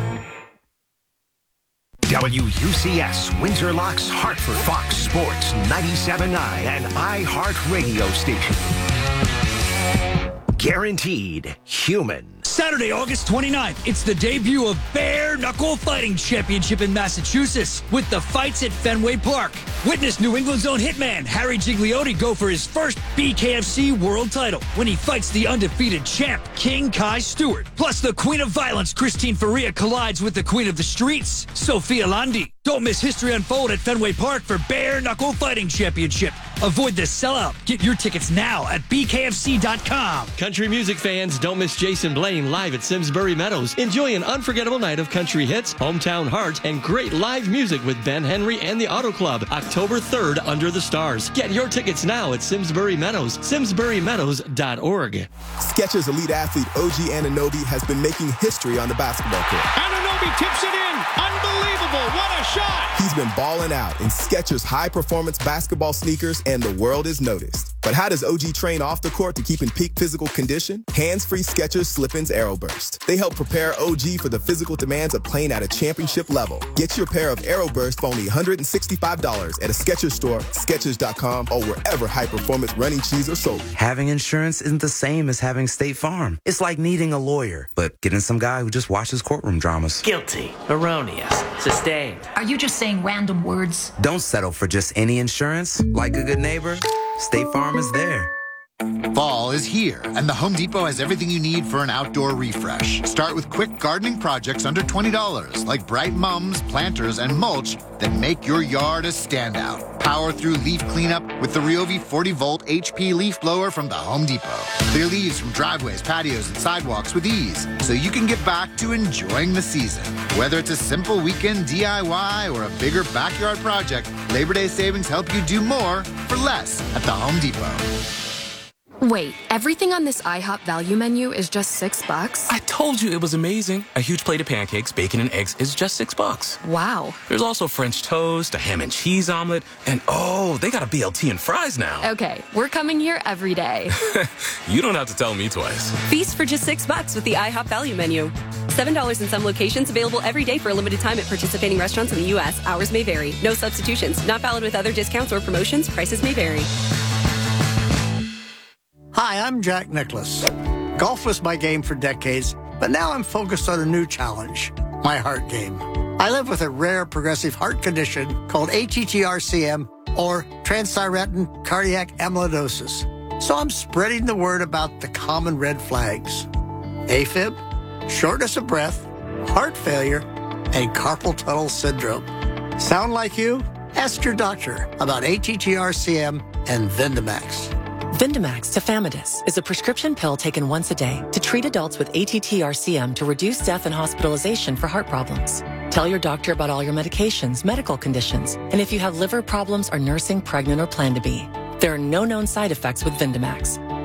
W U C S, Windsor Locks, Hartford, Fox Sports, ninety-seven point nine, and iHeart Radio Station. Guaranteed human. Saturday, August twenty-ninth, it's the debut of Bare Knuckle Fighting Championship in Massachusetts with the fights at Fenway Park. Witness New England's own hitman Harry Gigliotti go for his first B K F C world title when he fights the undefeated champ King Kai Stewart. Plus, the Queen of Violence Christine Faria collides with the Queen of the Streets, Sophia Landi. Don't miss history unfold at Fenway Park for Bare Knuckle Fighting Championship. Avoid the sellout. Get your tickets now at B K F C dot com. Country music fans, don't miss Jason Blaine live at Simsbury Meadows. Enjoy an unforgettable night of country hits, hometown heart, and great live music with Ben Henry and the Auto Club. October third, under the stars. Get your tickets now at Simsbury Meadows. Simsbury Meadows dot org. Skechers elite athlete O G Anunoby has been making history on the basketball court. Anunoby tips it in. Unbelievable. What a shot. He's been balling out in Skechers high-performance basketball sneakers, and the world is noticed. But how does O G train off the court to keep in peak physical condition? Hands-free Skechers Slip-ins AeroBurst. They help prepare O G for the physical demands of playing at a championship level. Get your pair of AeroBurst for only one hundred sixty-five dollars at a Skechers store, Skechers dot com, or wherever high-performance running shoes are sold. Having insurance isn't the same as having State Farm. It's like needing a lawyer, but getting some guy who just watches courtroom dramas. Guilty, erroneous, sustained. Are you just saying random words? Don't settle for just any insurance. Like a good neighbor, State Farm is there. Fall is here, and the Home Depot has everything you need for an outdoor refresh. Start with quick gardening projects under twenty dollars, like bright mums, planters, and mulch that make your yard a standout. Power through leaf cleanup with the Ryobi forty volt H P leaf blower from the Home Depot. Clear leaves from driveways, patios, and sidewalks with ease, so you can get back to enjoying the season. Whether it's a simple weekend D I Y or a bigger backyard project, Labor Day savings help you do more for less at the Home Depot. Wait, everything on this IHOP value menu is just six bucks? I told you it was amazing. A huge plate of pancakes, bacon, and eggs is just six bucks. Wow. There's also French toast, a ham and cheese omelet, and oh, they got a B L T and fries now. Okay, we're coming here every day. You don't have to tell me twice. Feast for just six bucks with the IHOP value menu. Seven dollars in some locations, available every day for a limited time at participating restaurants in the U S. Hours may vary. No substitutions. Not valid with other discounts or promotions. Prices may vary. Hi, I'm Jack Nicklaus. Golf was my game for decades, but now I'm focused on a new challenge, my heart game. I live with a rare progressive heart condition called A T T R C M, or transthyretin cardiac amyloidosis. So I'm spreading the word about the common red flags: AFib, shortness of breath, heart failure, and carpal tunnel syndrome. Sound like you? Ask your doctor about A T T R C M and Vindamax. Vindamax tafamidis is a prescription pill taken once a day to treat adults with A T T R C M to reduce death and hospitalization for heart problems. Tell your doctor about all your medications, medical conditions, and if you have liver problems or nursing, pregnant, or plan to be. There are no known side effects with Vindamax.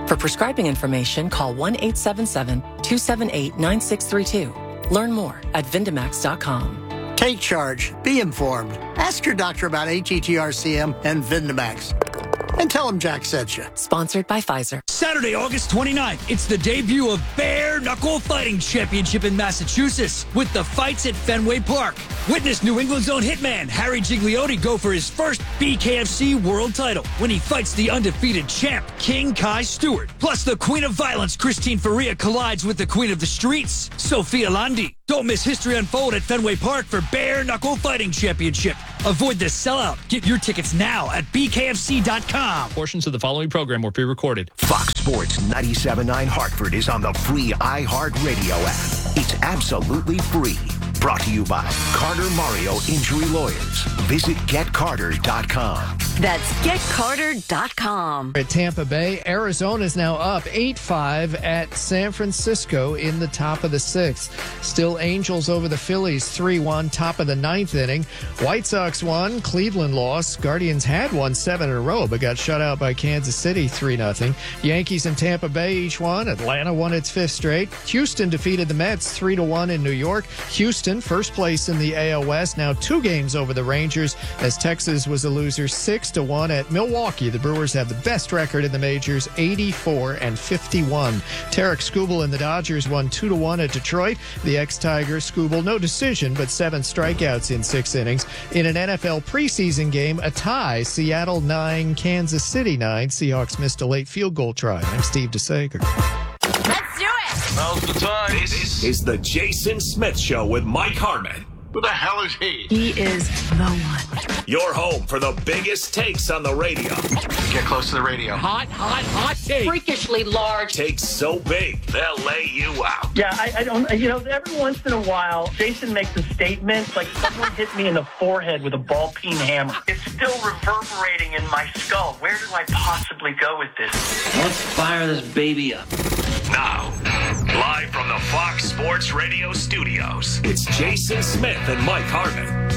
For prescribing information, call one eight seven seven, two seven eight, nine six three two. Learn more at Vindamax dot com. Take charge. Be informed. Ask your doctor about A T T R C M and Vindamax. And tell him Jack sent you. Sponsored by Pfizer. Saturday, August twenty-ninth, it's the debut of Bare Knuckle Fighting Championship in Massachusetts with the fights at Fenway Park. Witness New England's own hitman, Harry Gigliotti, go for his first B K F C world title when he fights the undefeated champ, King Kai Stewart. Plus, the Queen of Violence, Christine Faria, collides with the Queen of the Streets, Sophia Landi. Don't miss history unfold at Fenway Park for Bare Knuckle Fighting Championship. Avoid the sellout. Get your tickets now at B K F C dot com. Portions of the following program were pre-recorded. Fox Sports ninety-seven point nine Hartford is on the free iHeartRadio app. It's absolutely free. Brought to you by Carter Mario Injury Lawyers. Visit get carter dot com. That's get carter dot com. At Tampa Bay, Arizona is now up eight five at San Francisco in the top of the sixth. Still Angels over the Phillies three one, top of the ninth inning. White Sox won, Cleveland lost. Guardians had won seven in a row, but got shut out by Kansas City three nothing. Yankees and Tampa Bay each won. Atlanta won its fifth straight. Houston defeated the Mets three to one in New York. Houston, first place in the A L West, now two games over the Rangers, as Texas was a loser six to one at Milwaukee. The Brewers have the best record in the majors, eighty-four and fifty-one. Tarek Skubal and the Dodgers won two to one at Detroit. The ex-Tiger Skubal, no decision, but seven strikeouts in six innings. In an N F L preseason game, a tie, Seattle nine, Kansas City nine. Seahawks missed a late field goal try. I'm Steve DeSager. Let's do it! Now's the time. This is the Jason Smith Show with Mike Harmon. Who the hell is he? He is the one. Your home for the biggest takes on the radio. Get close to the radio. Hot, hot, hot take. Freakishly large. Takes so big, they'll lay you out. Yeah, I, I don't, you know, every once in a while, Jason makes a statement like someone hit me in the forehead with a ball peen hammer. It's still reverberating in my skull. Where do I possibly go with this? Let's fire this baby up. Now, live from the Fox Sports Radio studios, it's Jason Smith and Mike Harmon.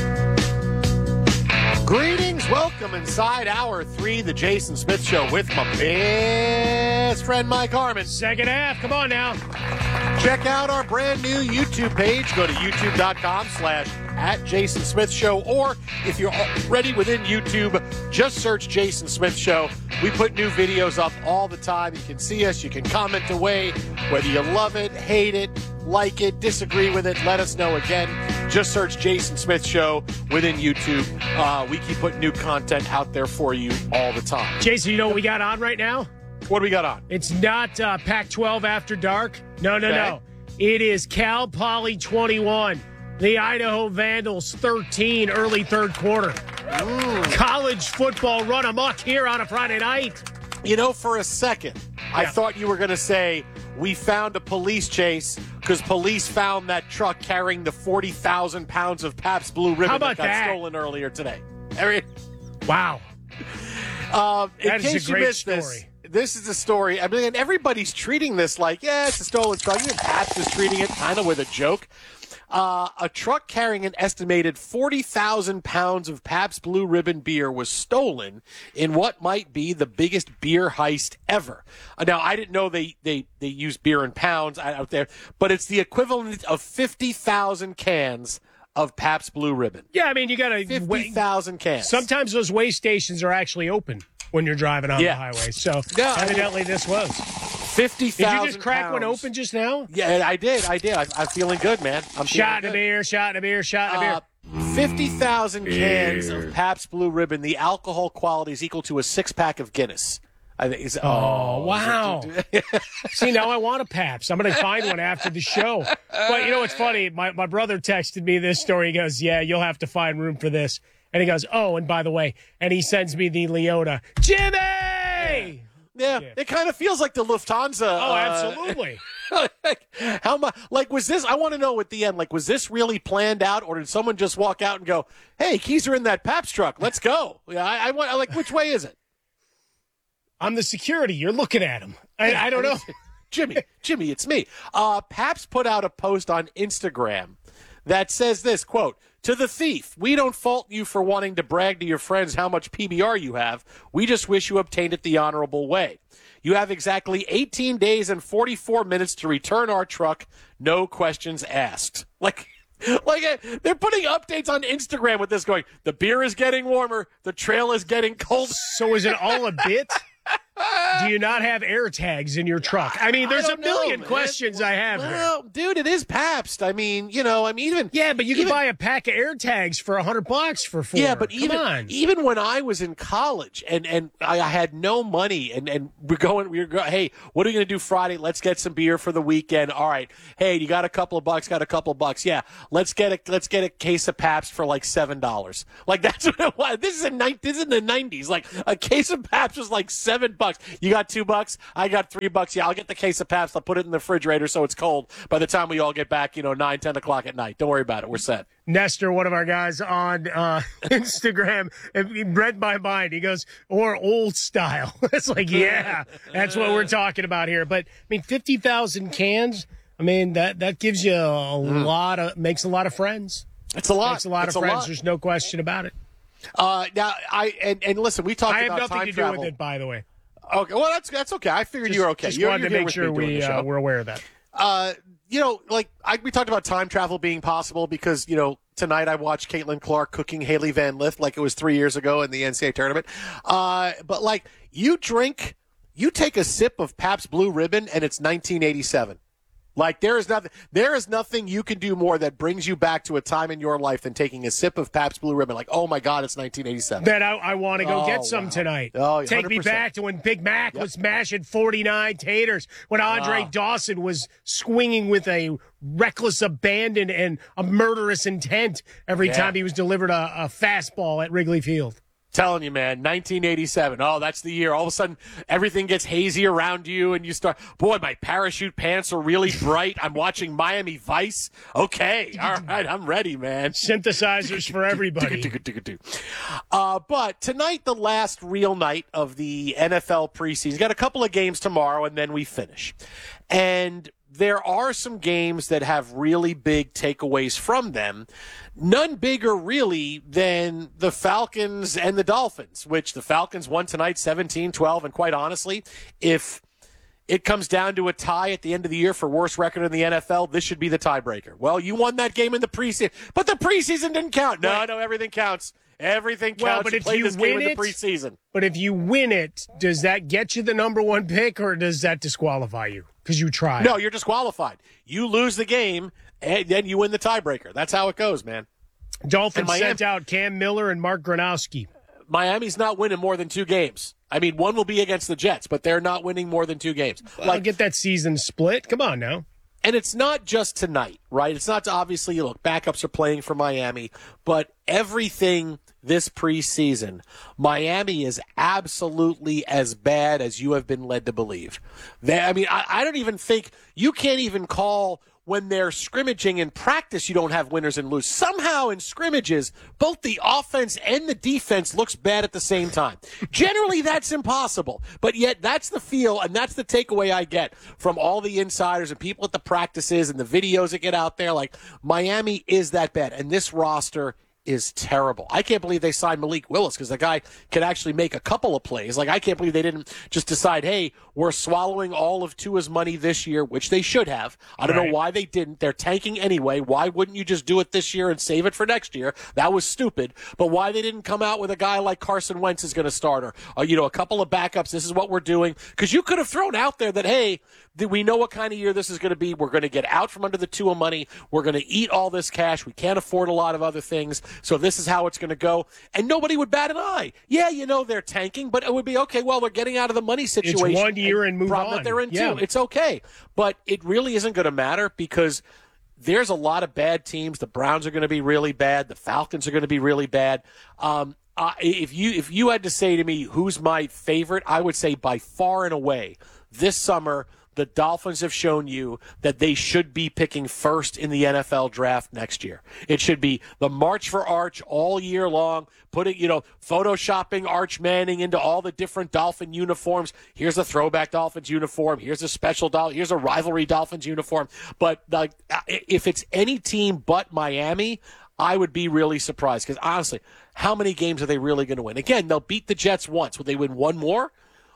Greetings, welcome inside hour three, the Jason Smith Show with my best friend Mike Harmon. Second half, come on now. Check out our brand new YouTube page. Go to youtube.com slash at Jason Smith Show, or if you're already within YouTube, just search Jason Smith Show. We put new videos up all the time. You can see us. You can comment away, whether you love it, hate it, like it, disagree with it. Let us know. Again, just search Jason Smith Show within YouTube. Uh, we keep putting new content out there for you all the time. Jason, you know what we got on right now? What do we got on? It's not uh, Pac twelve After Dark. No, no, Okay. no. It is Cal Poly twenty-one. The Idaho Vandals thirteen, early third quarter. Ooh. College football run amok here on a Friday night. You know, for a second, I Yeah. thought you were going to say we found a police chase because police found that truck carrying the forty thousand pounds of Pabst Blue Ribbon How about that got that? stolen earlier today. I mean, wow. Um, in That is a case you great missed this, story. this is a story. I mean, and everybody's treating this like, yeah, it's a stolen truck. Even Pabst is treating it kind of with a joke. Uh, a truck carrying an estimated forty thousand pounds of Pabst Blue Ribbon beer was stolen in what might be the biggest beer heist ever. Uh, now, I didn't know they, they, they use beer in pounds out there, but it's the equivalent of fifty thousand cans of Pabst Blue Ribbon. Yeah, I mean, you got to fifty thousand cans. Sometimes those weigh stations are actually open when you're driving on Yeah. the highway. So Yeah, I mean- evidently this was. fifty thousand Did you just crack one pounds. open just now? Yeah, I did. I did. I, I'm feeling good, man. I'm Shot feeling of good. beer, shot of beer, shot of beer. Uh, fifty thousand cans of Pabst Blue Ribbon. The alcohol quality is equal to a six-pack of Guinness. I think. Is, Oh, wow. See, now I want a Pabst. I'm going to find one after the show. But you know what's funny? My, my brother texted me this story. He goes, yeah, you'll have to find room for this. And he goes, oh, and by the way, and he sends me the Leota. Jimmy! Yeah, it kind of feels like the Lufthansa. Oh, uh, absolutely. like, how much? Like, was this? I want to know at the end. Like, was this really planned out, or did someone just walk out and go, "Hey, keys are in that Pabst truck. Let's go." Yeah, I, I want. Like, which way is it? I'm the security. You're looking at him. I, I don't know. Jimmy, Jimmy, it's me. Uh, Pabst put out a post on Instagram that says this, quote, "To the thief, we don't fault you for wanting to brag to your friends how much P B R you have. We just wish you obtained it the honorable way. You have exactly eighteen days and forty-four minutes to return our truck. No questions asked. Like, like uh, they're putting updates on Instagram with this going, the beer is getting warmer, the trail is getting cold. So is it all a bit? Do you not have air tags in your truck? I mean, there's I a don't million know, questions I have well, here. Dude, it is Pabst. I mean, you know, I mean, even yeah, but you even, can buy a pack of air tags for a hundred bucks for four. Yeah, but Come even on. even when I was in college and and I, I had no money and and we're going, we we're going. Hey, what are we going to do Friday? Let's get some beer for the weekend. All right. Hey, you got a couple of bucks? Got a couple of bucks? Yeah. Let's get a let's get a case of Pabst for like seven dollars. Like that's what it was. This is in this is in the nineties. Like a case of Pabst was like seven bucks. You got two bucks. I got three bucks. Yeah, I'll get the case of Pabst. I'll put it in the refrigerator so it's cold by the time we all get back, you know, nine, ten o'clock at night. Don't worry about it. We're set. Nestor, one of our guys on uh, Instagram, he read my mind. He goes, or old style. It's like, yeah, that's what we're talking about here. But, I mean, fifty thousand cans, I mean, that, that gives you a mm. lot of, makes a lot of friends. It's a lot. Makes a lot it's of a friends. Lot. There's no question about it. Uh, now, I, and, and listen, we talked I about have nothing time to travel. do with it, by the way. Okay, well, that's that's okay. I figured Just, you were okay. Just you're, wanted you're to make sure we, uh, we're aware of that. Uh, you know, like I, we talked about time travel being possible because, you know, tonight I watched Caitlin Clark cooking Haley Van Lith like it was three years ago in the N C double A tournament. Uh, but, like, you drink, you take a sip of Pabst Blue Ribbon and it's nineteen eighty-seven. Like, there is nothing there is nothing you can do more that brings you back to a time in your life than taking a sip of Pabst Blue Ribbon. Like, oh, my God, it's nineteen eighty-seven. Then I, I want to go oh, get some wow. tonight. Oh, Take me back to when Big Mac yep. was smashing forty-nine taters, when Andre ah. Dawson was swinging with a reckless abandon and a murderous intent every yeah. time he was delivered a, a fastball at Wrigley Field. Telling you, man, nineteen eighty-seven. Oh, that's the year. All of a sudden, everything gets hazy around you, and you start, boy, my parachute pants are really bright. I'm watching Miami Vice. Okay, all right, I'm ready, man. Synthesizers for everybody. uh, but tonight, the last real night of the N F L preseason. Got a couple of games tomorrow, and then we finish. And there are some games that have really big takeaways from them. None bigger, really, than the Falcons and the Dolphins, which the Falcons won tonight seventeen twelve. And quite honestly, if it comes down to a tie at the end of the year for worst record in the N F L, this should be the tiebreaker. Well, you won that game in the preseason, but the preseason didn't count. No, no, everything counts. Everything counts. Well, but you if played you this win game it, in the preseason. But if you win it, does that get you the number one pick, or does that disqualify you because you tried? No, you're disqualified. You lose the game, and then you win the tiebreaker. That's how it goes, man. Dolphins Miami, sent out Cam Miller and Mark Gronowski. Miami's not winning more than two games. I mean, one will be against the Jets, but they're not winning more than two games. Well, like, get that season split. Come on now. And it's not just tonight, right? It's not to obviously, look, backups are playing for Miami, but everything this preseason, Miami is absolutely as bad as you have been led to believe. They, I mean, I, I don't even think, you can't even call when they're scrimmaging in practice, you don't have winners and lose. Somehow in scrimmages, both the offense and the defense looks bad at the same time. Generally, that's impossible. But yet, that's the feel, and that's the takeaway I get from all the insiders and people at the practices and the videos that get out there. Like, Miami is that bad. And this roster is terrible. I can't believe they signed Malik Willis because the guy could actually make a couple of plays. Like, I can't believe they didn't just decide, hey, we're swallowing all of Tua's money this year, which they should have. I don't right. know why they didn't. They're tanking anyway. Why wouldn't you just do it this year and save it for next year? That was stupid. But why they didn't come out with a guy like Carson Wentz is going to start, or, or, you know, a couple of backups. This is what we're doing. Because you could have thrown out there that, hey, we know what kind of year this is going to be. We're going to get out from under the Tua money. We're going to eat all this cash. We can't afford a lot of other things. So this is how it's going to go. And nobody would bat an eye. Yeah, you know, they're tanking, but it would be, okay, well, we're getting out of the money situation. It's one year and, and move problem on. That they're in yeah. too. It's okay. But it really isn't going to matter because there's a lot of bad teams. The Browns are going to be really bad. The Falcons are going to be really bad. Um, uh, if you if you had to say to me who's my favorite, I would say by far and away this summer, the Dolphins have shown you that they should be picking first in the N F L draft next year. It should be the March for Arch all year long, putting, you know, photoshopping Arch Manning into all the different Dolphin uniforms. Here's a throwback Dolphins uniform. Here's a special Dolphin. Here's a rivalry Dolphins uniform. But like, if it's any team but Miami, I would be really surprised because honestly, how many games are they really going to win? Again, they'll beat the Jets once. Will they win one more?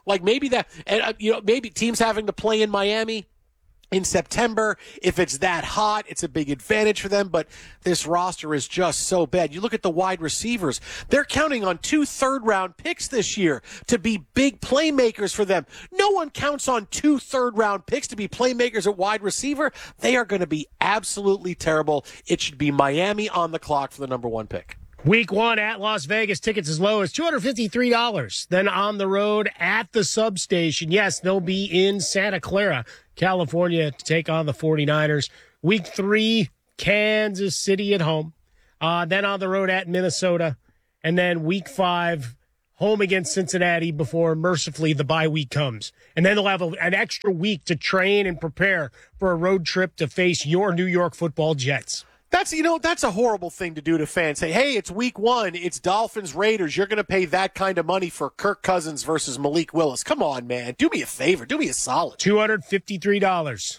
Like maybe that, and uh, you know, maybe teams having to play in Miami in September, if it's that hot, it's a big advantage for them, but this roster is just so bad. You look at the wide receivers, they're counting on two third-round picks this year to be big playmakers for them. No one counts on two third-round picks to be playmakers at wide receiver. They are going to be absolutely terrible. It should be Miami on the clock for the number one pick. Week one at Las Vegas, tickets as low as two hundred fifty-three dollars. Then on the road at the substation. Yes, they'll be in Santa Clara, California, to take on the 49ers. Week three, Kansas City at home. Uh, then on the road at Minnesota. And then week five, home against Cincinnati before, mercifully, the bye week comes. And then they'll have a, an extra week to train and prepare for a road trip to face your New York Football Jets. That's, you know, that's a horrible thing to do to fans. Say, hey, it's week one. It's Dolphins Raiders. You're going to pay that kind of money for Kirk Cousins versus Malik Willis. Come on, man. Do me a favor. Do me a solid. two hundred fifty-three dollars.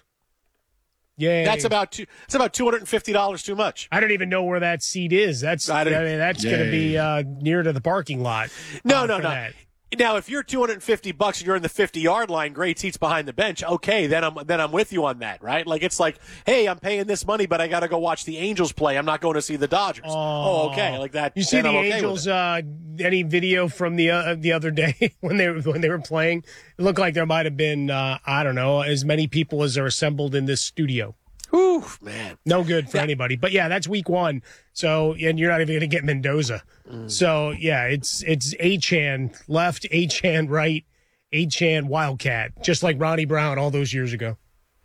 Yay. That's about two, that's about two hundred fifty dollars too much. I don't even know where that seat is. That's, I, I mean, that's going to be uh, near to the parking lot. No, uh, no, no. That. Now, if you're two hundred fifty bucks and you're in the fifty-yard line, great seats behind the bench, okay, then I'm then I'm with you on that, right? Like, it's like, hey, I'm paying this money, but I got to go watch the Angels play. I'm not going to see the Dodgers. Oh, oh okay, like that. You see the okay Angels? Uh, any video from the uh, the other day when they when they were playing? It looked like there might have been uh, I don't know as many people as are assembled in this studio. Whew, man. No good for yeah. anybody. But, yeah, that's week one. So, and you're not even going to get Mendoza. Mm. So, yeah, it's it's Achane left, Achane right, Achane Wildcat, just like Ronnie Brown all those years ago.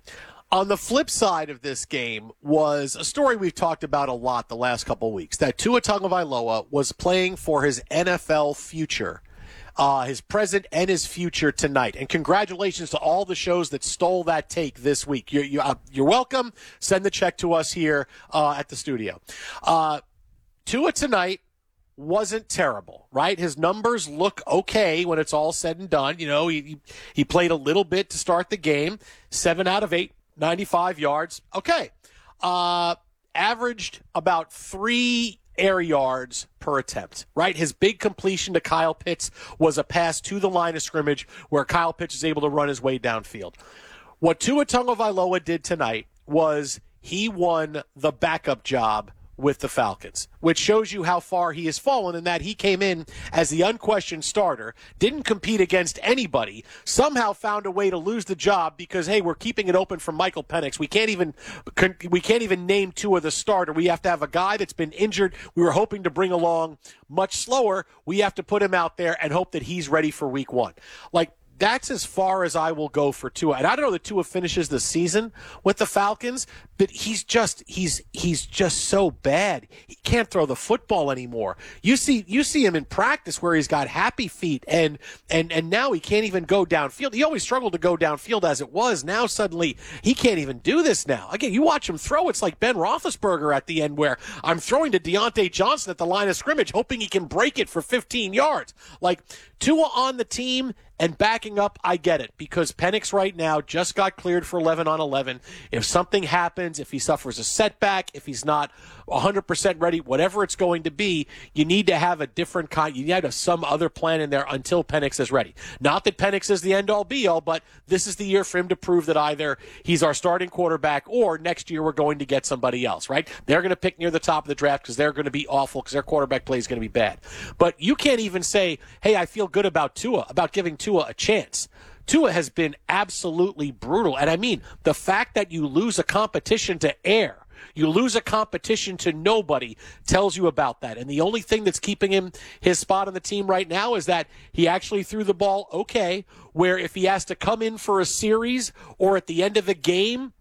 On the flip side of this game was a story we've talked about a lot the last couple of weeks, that Tua Tagovailoa was playing for his N F L future. Uh, his present and his future tonight. And congratulations to all the shows that stole that take this week. You're, you're, uh, you're welcome. Send the check to us here uh, at the studio. Uh, Tua tonight wasn't terrible, right? His numbers look okay when it's all said and done. You know, he, he played a little bit to start the game. Seven out of eight, ninety-five yards. Okay. Uh, averaged about three air yards per attempt, right? His big completion to Kyle Pitts was a pass to the line of scrimmage where Kyle Pitts is able to run his way downfield. What Tua Tagovailoa did tonight was he won the backup job with the Falcons, which shows you how far he has fallen in that he came in as the unquestioned starter, didn't compete against anybody, somehow found a way to lose the job because, hey, we're keeping it open for Michael Penix. We can't even we can't even name Tua the starter. We have to have a guy that's been injured. We were hoping to bring along much slower. We have to put him out there and hope that he's ready for week one. Like, that's as far as I will go for Tua. And I don't know that Tua finishes the season with the Falcons, but he's just he's he's just so bad. He can't throw the football anymore. You see you see him in practice where he's got happy feet and and and now he can't even go downfield. He always struggled to go downfield as it was. Now suddenly he can't even do this now. Again, you watch him throw, it's like Ben Roethlisberger at the end where I'm throwing to Deontay Johnson at the line of scrimmage hoping he can break it for fifteen yards. Like, Tua on the team and backing up, I get it, because Penix right now just got cleared for eleven on eleven. If something happens, if he suffers a setback, if he's not one hundred percent ready, whatever it's going to be, you need to have a different kind. You need to have some other plan in there until Penix is ready. Not that Penix is the end-all, be-all, but this is the year for him to prove that either he's our starting quarterback or next year we're going to get somebody else, right? They're going to pick near the top of the draft because they're going to be awful because their quarterback play is going to be bad. But you can't even say, hey, I feel good about Tua, about giving Tua a chance. Tua has been absolutely brutal. And I mean, the fact that you lose a competition to air, you lose a competition to nobody tells you about that. And the only thing that's keeping him his spot on the team right now is that he actually threw the ball okay, where if he has to come in for a series or at the end of the game,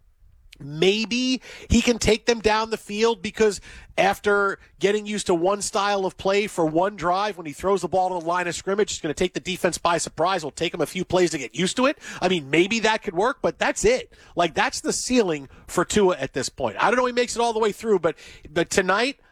maybe he can take them down the field because after getting used to one style of play for one drive, when he throws the ball to the line of scrimmage, it's going to take the defense by surprise. It'll take him a few plays to get used to it. I mean, maybe that could work, but that's it. Like, that's the ceiling for Tua at this point. I don't know if he makes it all the way through, but but tonight,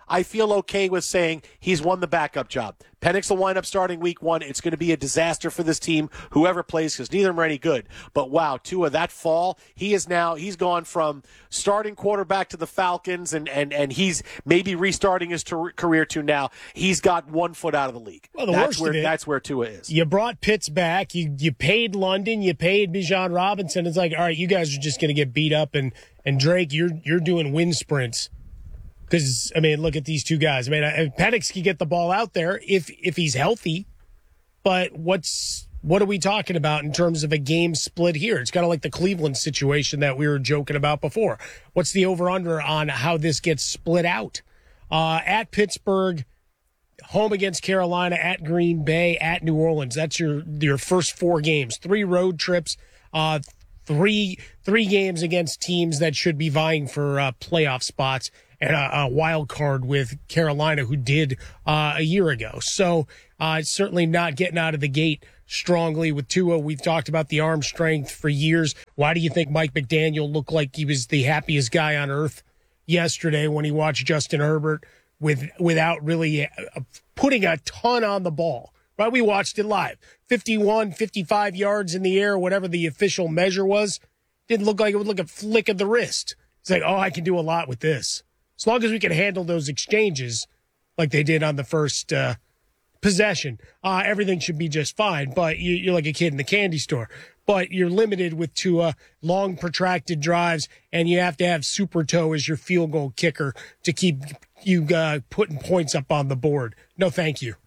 I feel okay with saying he's won the backup job. Penix will wind up starting week one. It's going to be a disaster for this team, whoever plays, because neither of them are any good. But, wow, Tua, that fall, he is now, he's gone from starting quarterback to the Falcons, and, and, and he's maybe restarting his ter- career to now. He's got one foot out of the league. Well, the that's worst where, of it, that's where Tua is. You brought Pitts back. You you paid London. You paid Bijan Robinson. It's like, all right, you guys are just going to get beat up. And, and Drake, you're you're doing wind sprints. Because, I mean, look at these two guys. I mean, Penix can get the ball out there if if he's healthy. But what's what are we talking about in terms of a game split here? It's kind of like the Cleveland situation that we were joking about before. What's the over-under on how this gets split out? Uh, at Pittsburgh, home against Carolina, at Green Bay, at New Orleans. That's your your first four games. Three road trips, uh, three three games against teams that should be vying for uh, playoff spots, and a, a wild card with Carolina, who did uh, a year ago. So uh, certainly not getting out of the gate strongly with Tua. We've talked about the arm strength for years. Why do you think Mike McDaniel looked like he was the happiest guy on earth yesterday when he watched Justin Herbert with without really putting a ton on the ball? Right? We watched it live. fifty-one, fifty-five yards in the air, whatever the official measure was. Didn't look like it would look a flick of the wrist. It's like, oh, I can do a lot with this. As long as we can handle those exchanges like they did on the first uh, possession, uh, everything should be just fine. But you, you're like a kid in the candy store. But you're limited with Tua, long, protracted drives, and you have to have Super Toe as your field goal kicker to keep you uh, putting points up on the board. No, thank you.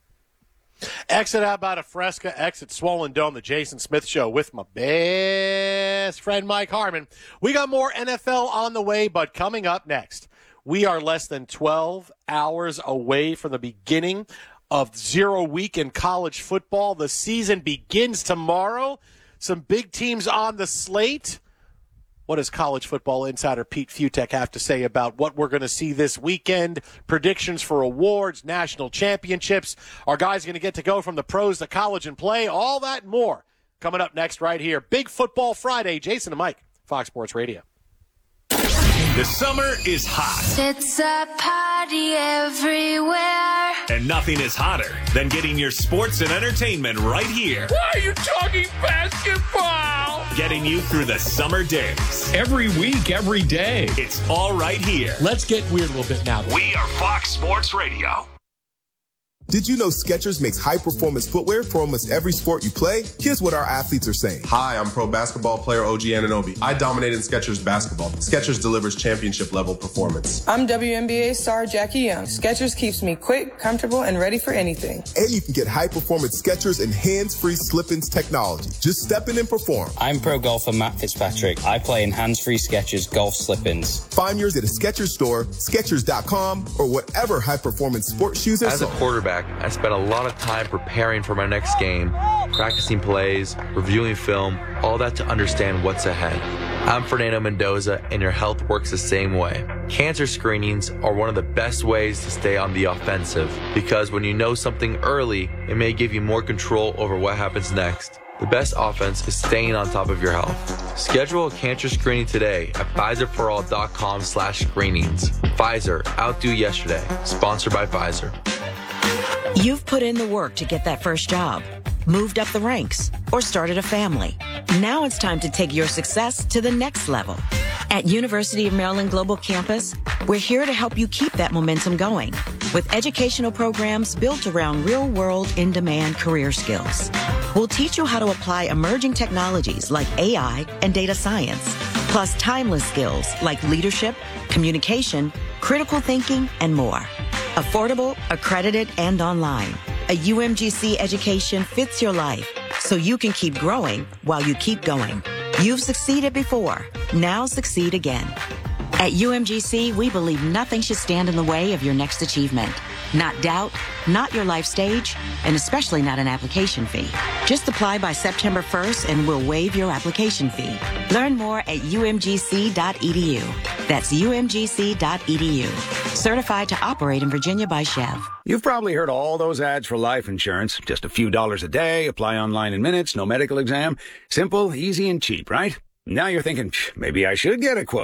Exit out about a Fresca, exit Swollen Dome, the Jason Smith Show with my best friend Mike Harmon. We got more N F L on the way, but coming up next, we are less than twelve hours away from the beginning of Zero Week in college football. The season begins tomorrow. Some big teams on the slate. What does college football insider Pete Futek have to say about what we're going to see this weekend? Predictions for awards, national championships. Are guys going to get to go from the pros to college and play? All that and more coming up next right here. Big Football Friday. Jason and Mike, Fox Sports Radio. The summer is hot. It's a party everywhere. And nothing is hotter than getting your sports and entertainment right here. Why are you talking basketball? Getting you through the summer days. Every week, every day. It's all right here. Let's get weird a little bit now. We are Fox Sports Radio. Did you know Skechers makes high-performance footwear for almost every sport you play? Here's what our athletes are saying. Hi, I'm pro basketball player O G Anunoby. I dominate in Skechers basketball. Skechers delivers championship-level performance. I'm W N B A star Jackie Young. Skechers keeps me quick, comfortable, and ready for anything. And you can get high-performance Skechers and hands-free slip-ins technology. Just step in and perform. I'm pro golfer Matt Fitzpatrick. I play in hands-free Skechers golf slip-ins. Find yours at a Skechers store, Skechers dot com, or whatever high-performance sports shoes are As sold. a quarterback, I spent a lot of time preparing for my next game, practicing plays, reviewing film, all that to understand what's ahead. I'm Fernando Mendoza, and your health works the same way. Cancer screenings are one of the best ways to stay on the offensive, because when you know something early, it may give you more control over what happens next. The best offense is staying on top of your health. Schedule a cancer screening today at Pfizer for all dot com slash screenings. Pfizer, outdo yesterday. Sponsored by Pfizer. You've put in the work to get that first job, moved up the ranks, or started a family. Now it's time to take your success to the next level. At University of Maryland Global Campus, we're here to help you keep that momentum going with educational programs built around real-world, in-demand career skills. We'll teach you how to apply emerging technologies like A I and data science, plus timeless skills like leadership, communication, critical thinking, and more. Affordable, accredited, and online. A U M G C education fits your life so you can keep growing while you keep going. You've succeeded before. Now succeed again. At U M G C, we believe nothing should stand in the way of your next achievement. Not doubt, not your life stage, and especially not an application fee. Just apply by September first and we'll waive your application fee. Learn more at U M G C dot E D U. That's U M G C dot E D U. Certified to operate in Virginia by Chev. You've probably heard all those ads for life insurance. Just a few dollars a day, apply online in minutes, no medical exam. Simple, easy, and cheap, right? Now you're thinking, maybe I should get a quote.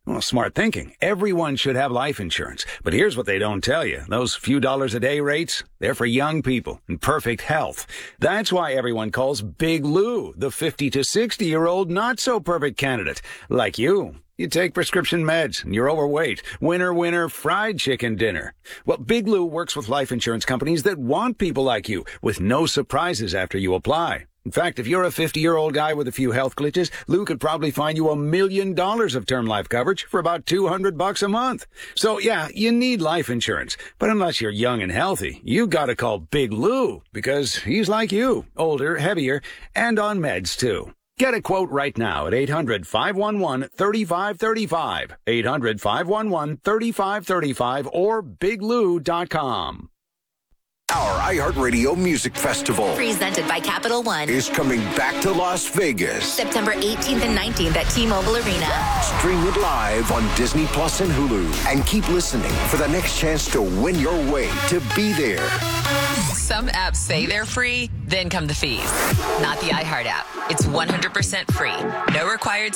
Well, smart thinking. Everyone should have life insurance. But here's what they don't tell you. Those few dollars a day rates, they're for young people in perfect health. That's why everyone calls Big Lou the fifty to sixty-year-old not-so-perfect candidate. Like you. You take prescription meds and you're overweight. Winner, winner, fried chicken dinner. Well, Big Lou works with life insurance companies that want people like you with no surprises after you apply. In fact, if you're a fifty-year-old guy with a few health glitches, Lou could probably find you a million dollars of term life coverage for about two hundred bucks a month. So yeah, you need life insurance. But unless you're young and healthy, you gotta call Big Lou because he's like you, older, heavier, and on meds too. Get a quote right now at eight hundred, five one one, three five three five, eight hundred, five one one, three five three five, or big lou dot com. Our iHeartRadio Music Festival, presented by Capital One, is coming back to Las Vegas. September eighteenth and nineteenth at T-Mobile Arena. Stream it live on Disney Plus and Hulu. And keep listening for the next chance to win your way to be there. Some apps say they're free, then come the fees. Not the iHeart app. It's one hundred percent free. No required